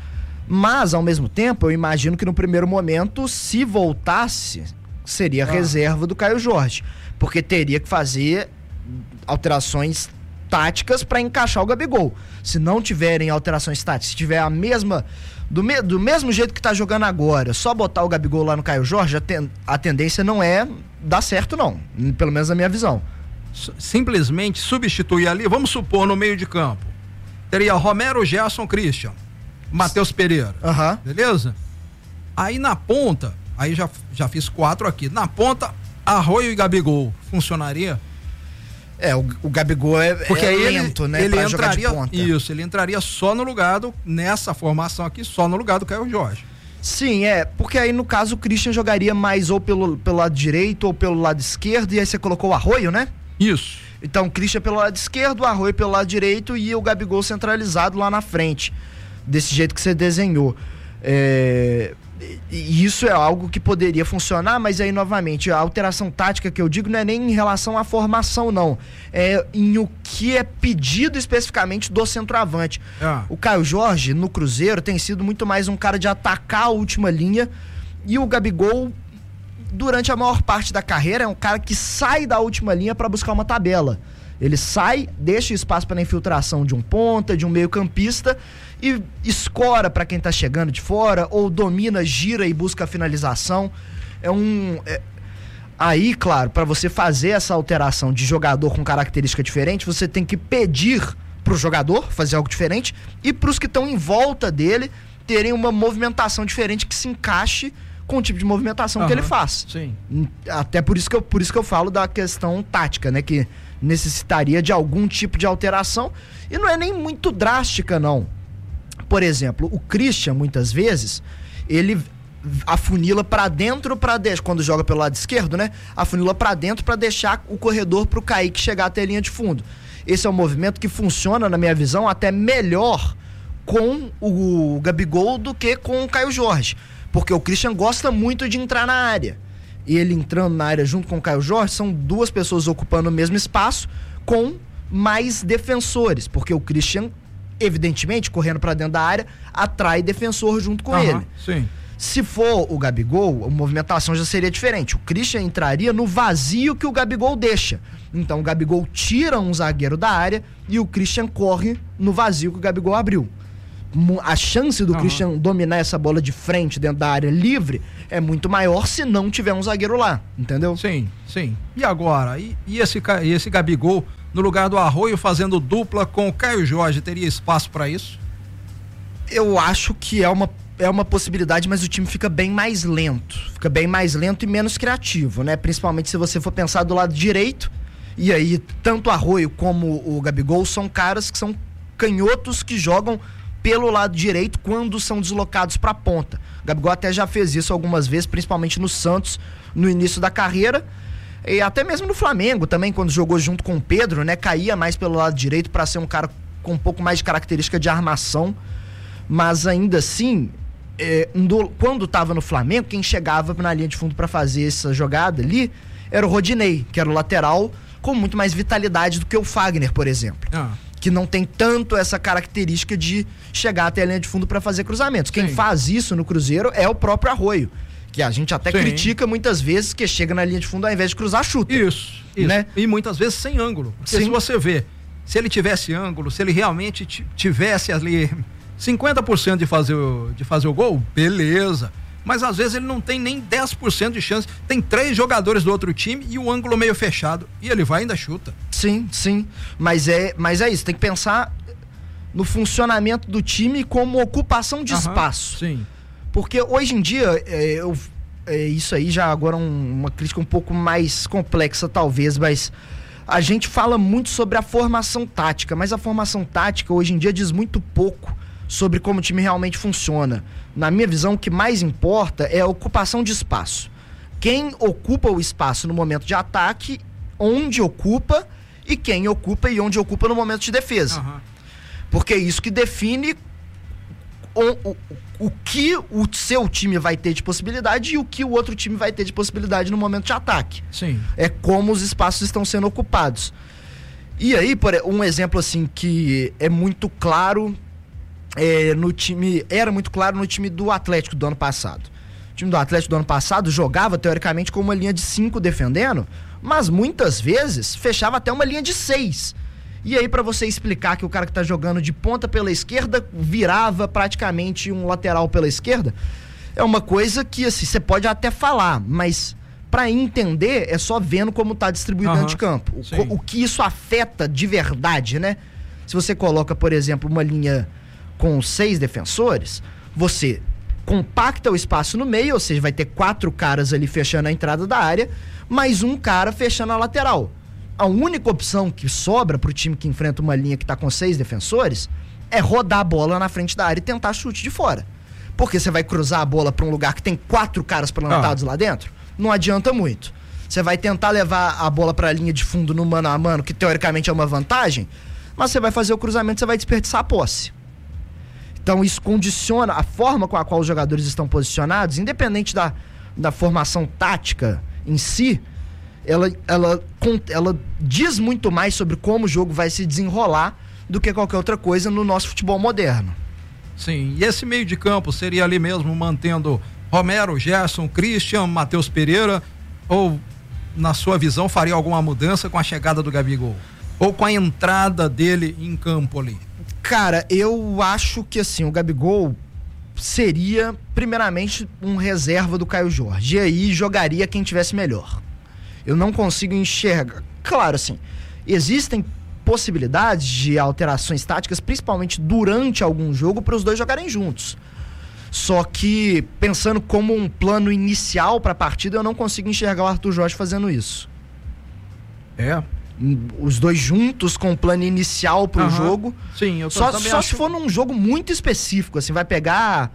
mas, ao mesmo tempo, eu imagino que no primeiro momento, se voltasse, seria a ah. reserva do Caio Jorge, porque teria que fazer alterações táticas para encaixar o Gabigol. Se não tiverem alterações táticas, se tiver a mesma do, me, do mesmo jeito que tá jogando agora, só botar o Gabigol lá no Caio Jorge, a, ten, a tendência não é dar certo não, pelo menos na minha visão. Simplesmente substituir ali, vamos supor, no meio de campo, teria Romero, Gerson, Christian, Matheus Pereira, uhum. beleza? Aí na ponta, aí já, já fiz quatro aqui, na ponta Arroio e Gabigol, funcionaria? É, o, o Gabigol é, Porque é aí lento, ele, né? Ele pra entraria, jogar de ponta. Isso, ele entraria só no lugar do, nessa formação aqui, só no lugar do Caio Jorge. Sim, é, porque aí no caso o Christian jogaria mais ou pelo, pelo lado direito ou pelo lado esquerdo, e aí você colocou o Arroio, né? Isso. Então o Christian pelo lado esquerdo, o Arroio pelo lado direito e o Gabigol centralizado lá na frente, desse jeito que você desenhou. É... E isso é algo que poderia funcionar, mas aí novamente a alteração tática que eu digo não é nem em relação à formação não, é em o que é pedido especificamente do centroavante. Ah. O Caio Jorge no Cruzeiro tem sido muito mais um cara de atacar a última linha, e o Gabigol durante a maior parte da carreira é um cara que sai da última linha para buscar uma tabela. Ele sai, deixa espaço para a infiltração de um ponta, de um meio campista, e escora para quem tá chegando de fora, ou domina, gira e busca a finalização. É um... É... Aí, claro, para você fazer essa alteração de jogador com característica diferente, você tem que pedir pro jogador fazer algo diferente e pros que estão em volta dele terem uma movimentação diferente que se encaixe com o tipo de movimentação uhum. que ele faz. Sim. Até por isso que eu, por isso que eu falo da questão tática, né? Que necessitaria de algum tipo de alteração, e não é nem muito drástica, não. Por exemplo, o Christian, muitas vezes, ele afunila para dentro para deixar, quando joga pelo lado esquerdo, né? Afunila para dentro para deixar o corredor pro Kaique chegar até a linha de fundo. Esse é um movimento que funciona, na minha visão, até melhor com o Gabigol do que com o Caio Jorge. Porque o Christian gosta muito de entrar na área. E ele entrando na área junto com o Caio Jorge, são duas pessoas ocupando o mesmo espaço com mais defensores. Porque o Christian, evidentemente, correndo para dentro da área, atrai defensor junto com Aham, ele. Sim. Se for o Gabigol, a movimentação já seria diferente. O Christian entraria no vazio que o Gabigol deixa. Então o Gabigol tira um zagueiro da área e o Christian corre no vazio que o Gabigol abriu. A chance do uhum. Christian dominar essa bola de frente dentro da área livre é muito maior se não tiver um zagueiro lá, entendeu? Sim, sim. E agora? E, e, esse, e esse Gabigol no lugar do Arroio fazendo dupla com o Caio Jorge, teria espaço para isso? Eu acho que é uma, é uma possibilidade, mas o time fica bem mais lento. Fica bem mais lento e menos criativo, né? Principalmente se você for pensar do lado direito. E aí, tanto o Arroio como o Gabigol são caras que são canhotos que jogam pelo lado direito quando são deslocados para a ponta. O Gabigol até já fez isso algumas vezes, principalmente no Santos, no início da carreira, e até mesmo no Flamengo também, quando jogou junto com o Pedro, né, caía mais pelo lado direito para ser um cara com um pouco mais de característica de armação, mas ainda assim, é, do, quando estava no Flamengo, quem chegava na linha de fundo para fazer essa jogada ali era o Rodinei, que era o lateral com muito mais vitalidade do que o Fagner, por exemplo. Ah. Que não tem tanto essa característica de chegar até a linha de fundo para fazer cruzamentos. Sim. Quem faz isso no Cruzeiro é o próprio Arroio, que a gente até Sim. critica muitas vezes, que chega na linha de fundo ao invés de cruzar, chuta. Isso, isso. Né? E muitas vezes sem ângulo. Porque Sim. se você vê, se ele tivesse ângulo, se ele realmente tivesse ali cinquenta por cento de fazer o, de fazer o gol, beleza. Mas às vezes ele não tem nem dez por cento de chance. Tem três jogadores do outro time e o ângulo meio fechado. E ele vai e ainda chuta. Sim, sim. Mas é, mas é isso. Tem que pensar no funcionamento do time como ocupação de Aham, espaço. Sim. Porque hoje em dia, é, eu, é, isso aí já agora é um, uma crítica um pouco mais complexa talvez, mas a gente fala muito sobre a formação tática. Mas a formação tática hoje em dia diz muito pouco sobre como o time realmente funciona. Na minha visão, o que mais importa é a ocupação de espaço. Quem ocupa o espaço no momento de ataque, onde ocupa, e quem ocupa e onde ocupa no momento de defesa. Uhum. Porque é isso que define o, o, o que o seu time vai ter de possibilidade e o que o outro time vai ter de possibilidade no momento de ataque. Sim. É como os espaços estão sendo ocupados. E aí, por um exemplo assim que é muito claro... É, no time, era muito claro no time do Atlético do ano passado. O time do Atlético do ano passado jogava teoricamente com uma linha de cinco defendendo, mas muitas vezes fechava até uma linha de seis. E aí, para você explicar que o cara que tá jogando de ponta pela esquerda virava praticamente um lateral pela esquerda, é uma coisa que assim, você pode até falar, mas para entender é só vendo como tá distribuído uhum, dentro de campo. O, o que isso afeta de verdade, né? Se você coloca, por exemplo, uma linha com seis defensores, você compacta o espaço no meio, ou seja, vai ter quatro caras ali fechando a entrada da área, mais um cara fechando a lateral. A única opção que sobra pro time que enfrenta uma linha que tá com seis defensores é rodar a bola na frente da área e tentar chute de fora. Porque você vai cruzar a bola para um lugar que tem quatro caras plantados ah. lá dentro, não adianta muito. Você vai tentar levar a bola para a linha de fundo no mano a mano, que teoricamente é uma vantagem, mas você vai fazer o cruzamento, você vai desperdiçar a posse. Então isso condiciona a forma com a qual os jogadores estão posicionados, independente da, da formação tática em si, ela, ela, ela diz muito mais sobre como o jogo vai se desenrolar do que qualquer outra coisa no nosso futebol moderno. Sim, e esse meio de campo seria ali mesmo mantendo Romero, Gerson, Christian, Matheus Pereira, ou na sua visão faria alguma mudança com a chegada do Gabigol? Ou com a entrada dele em campo ali? Cara, eu acho que assim, o Gabigol seria primeiramente um reserva do Caio Jorge, e aí jogaria quem tivesse melhor. Eu não consigo enxergar. Claro, assim, existem possibilidades de alterações táticas, principalmente durante algum jogo, para os dois jogarem juntos. Só que, pensando como um plano inicial para a partida, eu não consigo enxergar o Arthur Jorge fazendo isso. É? Os dois juntos com o plano inicial pro uhum. jogo. Sim, eu tô, só, também só acho... se for num jogo muito específico, assim, vai pegar,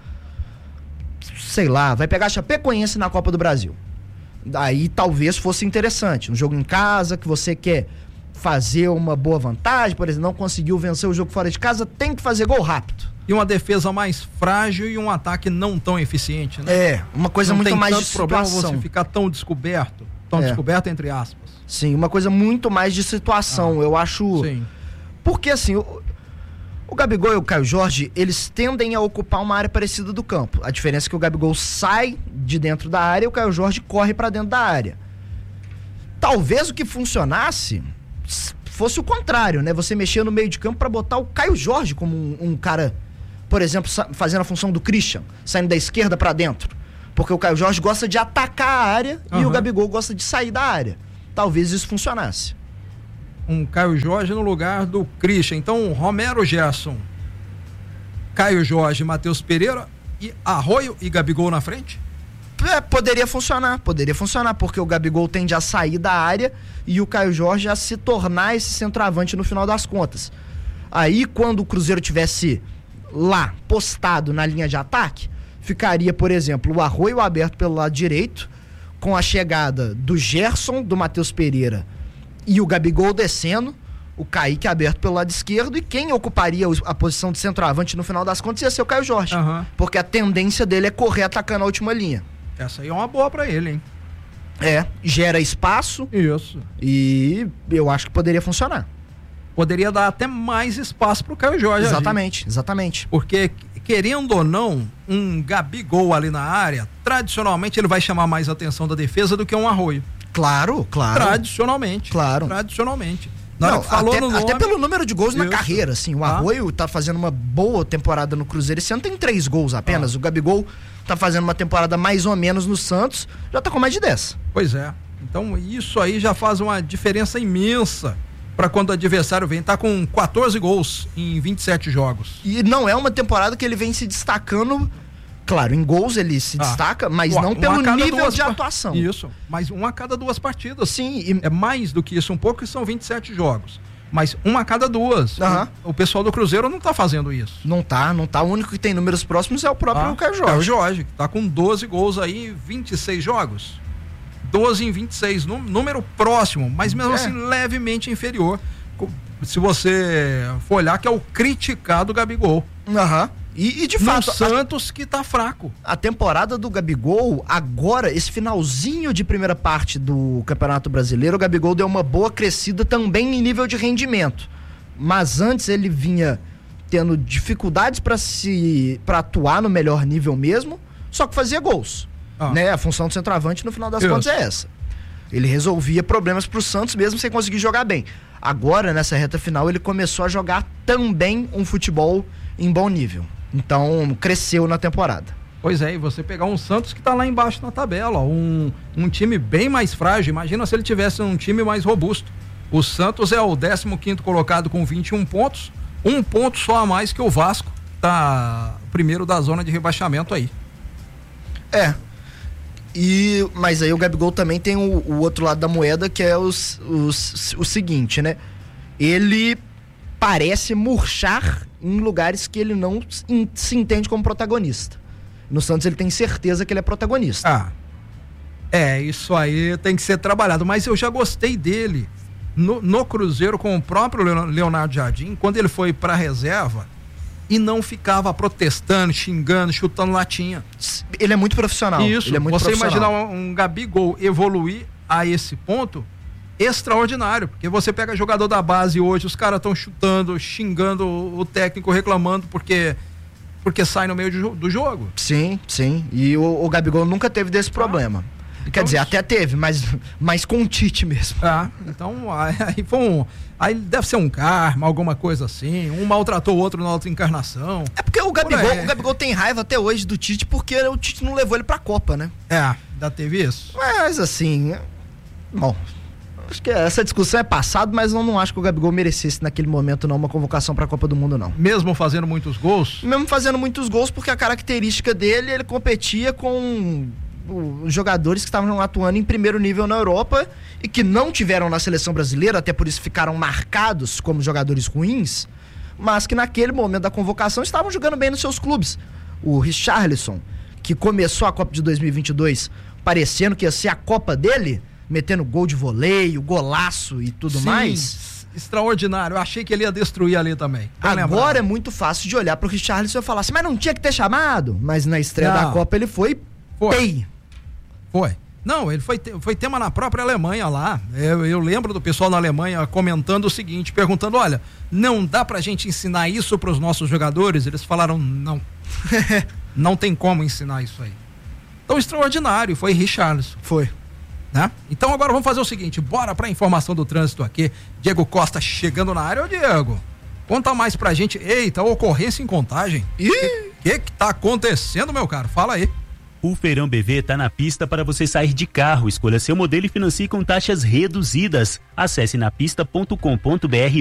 sei lá, vai pegar a Chapecoense na Copa do Brasil. Daí talvez fosse interessante. Um jogo em casa, que você quer fazer uma boa vantagem, por exemplo, não conseguiu vencer o jogo fora de casa, tem que fazer gol rápido. e uma defesa mais frágil e um ataque não tão eficiente, né? É, uma coisa não muito tem mais tanto de problema situação. você ficar tão descoberto, tão É. descoberto entre aspas. Sim, uma coisa muito mais de situação, Ah, eu acho. Sim. Porque assim, o, o Gabigol e o Caio Jorge, eles tendem a ocupar uma área parecida do campo. A diferença é que o Gabigol sai de dentro da área e o Caio Jorge corre pra dentro da área. Talvez o que funcionasse fosse o contrário, né? Você mexer no meio de campo pra botar o Caio Jorge como um, um cara, por exemplo, sa- fazendo a função do Christian, saindo da esquerda pra dentro. Porque o Caio Jorge gosta de atacar a área e Aham. o Gabigol gosta de sair da área. Talvez isso funcionasse. Um Caio Jorge no lugar do Christian. Então, Romero Gerson, Caio Jorge, Matheus Pereira e Arroio e Gabigol na frente? É, poderia funcionar, poderia funcionar, porque o Gabigol tende a sair da área e o Caio Jorge a se tornar esse centroavante no final das contas. Aí, quando o Cruzeiro tivesse lá, postado na linha de ataque, ficaria, por exemplo, o Arroio aberto pelo lado direito, com a chegada do Gerson, do Matheus Pereira e o Gabigol descendo, o Kaique aberto pelo lado esquerdo, e quem ocuparia os- a posição de centroavante no final das contas ia ser o Caio Jorge, Aham. porque a tendência dele é correr atacando a última linha. Essa aí é uma boa pra ele, hein? É, gera espaço. Isso. E eu acho que poderia funcionar. Poderia dar até mais espaço pro Caio Jorge. Exatamente, exatamente. Porque, querendo ou não, um Gabigol ali na área, tradicionalmente ele vai chamar mais atenção da defesa do que um Arroio. Claro, claro. Tradicionalmente. Claro. Tradicionalmente. Na hora Não, que falou até, no nome, até pelo número de gols na Isso. carreira, assim, o Ah. Arroio tá fazendo uma boa temporada no Cruzeiro, esse ano tem três gols apenas, Ah. o Gabigol tá fazendo uma temporada mais ou menos no Santos, já tá com mais de dez. Pois é. Então isso aí já faz uma diferença imensa para quando o adversário vem. Tá com quatorze gols em vinte e sete jogos. E não é uma temporada que ele vem se destacando, claro, em gols ele se Ah. destaca, mas Ó, não um pelo a cada nível duas de par- atuação. Isso, mas um a cada duas partidas. Sim. E... É mais do que isso um pouco, que são vinte e sete jogos. Mas uma a cada duas. Aham. O, o pessoal do Cruzeiro não tá fazendo isso. Não tá, não tá. O único que tem números próximos é o próprio Ah, Caio Jorge. Caio Jorge, que tá com doze gols aí em vinte e seis jogos. doze em vinte e seis, nú- número próximo, mas mesmo É. assim levemente inferior. Co- Se você for olhar, que é o criticado Gabigol. Aham. E, e de No fato, a- Santos que tá fraco. a temporada do Gabigol, agora, esse finalzinho de primeira parte do Campeonato Brasileiro, o Gabigol deu uma boa crescida também em nível de rendimento. Mas antes ele vinha tendo dificuldades para se para atuar no melhor nível mesmo, só que fazia gols. Ah. Né? A função do centroavante no final das Isso. contas é essa. Ele resolvia problemas pro Santos mesmo sem conseguir jogar bem. Agora, nessa reta final, ele começou a jogar também um futebol em bom nível. Então, cresceu na temporada. Pois é, e você pegar um Santos que tá lá embaixo na tabela, ó, um, um time bem mais frágil. Imagina se ele tivesse um time mais robusto. O Santos é o décimo quinto colocado com vinte e um pontos, um ponto só a mais que o Vasco, tá primeiro da zona de rebaixamento aí. É. E, mas aí o Gabigol também tem o, o outro lado da moeda, que é os, os, o seguinte, né? Ele parece murchar em lugares que ele não se, se entende como protagonista. No Santos ele tem certeza que ele é protagonista. Ah, é, isso aí tem que ser trabalhado, mas eu já gostei dele no, no Cruzeiro com o próprio Leon- Leonardo Jardim, quando ele foi pra reserva e não ficava protestando, xingando, chutando latinha. Ele é muito profissional. Isso, ele é muito você profissional. imaginar um, um Gabigol evoluir a esse ponto, extraordinário, porque você pega jogador da base hoje, os caras estão chutando, xingando o técnico, reclamando porque porque sai no meio de jo- do jogo. Sim, sim. E o, o Gabigol nunca teve desse problema. Quer Então dizer, isso- até teve, mas, mas com o Tite mesmo. Ah, então aí, aí foi um, aí deve ser um karma, alguma coisa assim, um maltratou o outro na outra encarnação. É porque o Gabigol, Por aí. o Gabigol tem raiva até hoje do Tite, porque o Tite não levou ele pra Copa, né? É, ainda teve isso. Mas assim, bom, acho que essa discussão é passada, mas eu não acho que o Gabigol merecesse naquele momento não uma convocação pra Copa do Mundo, não. Mesmo fazendo muitos gols. Mesmo fazendo muitos gols, porque a característica dele, ele competia com os jogadores que estavam atuando em primeiro nível na Europa e que não tiveram na seleção brasileira, até por isso ficaram marcados como jogadores ruins, mas que naquele momento da convocação estavam jogando bem nos seus clubes. O Richarlison, que começou a Copa de dois mil e vinte e dois parecendo que ia ser a Copa dele, metendo gol de voleio, golaço e tudo Sim, mais. Extraordinário. Eu achei que ele ia destruir ali também. Agora é muito fácil de olhar pro Richarlison e falar assim, mas não tinha que ter chamado. Mas na estreia não. da Copa ele foi... Foi. Pei. Foi. Não, ele foi, foi tema na própria Alemanha lá. Eu, eu lembro do pessoal na Alemanha comentando o seguinte, perguntando, olha, não dá pra gente ensinar isso pros nossos jogadores? Eles falaram, não. Não tem como ensinar isso aí. Então, extraordinário, foi Richarlison. Foi. Né? Então agora vamos fazer o seguinte, bora pra informação do trânsito aqui. Diego Costa chegando na área. Ô Diego, conta mais pra gente. Eita, ocorrência em Contagem. O que, que que tá acontecendo, meu caro? Fala aí. O Feirão B V está na pista para você sair de carro. Escolha seu modelo e financie com taxas reduzidas. Acesse napista ponto com ponto br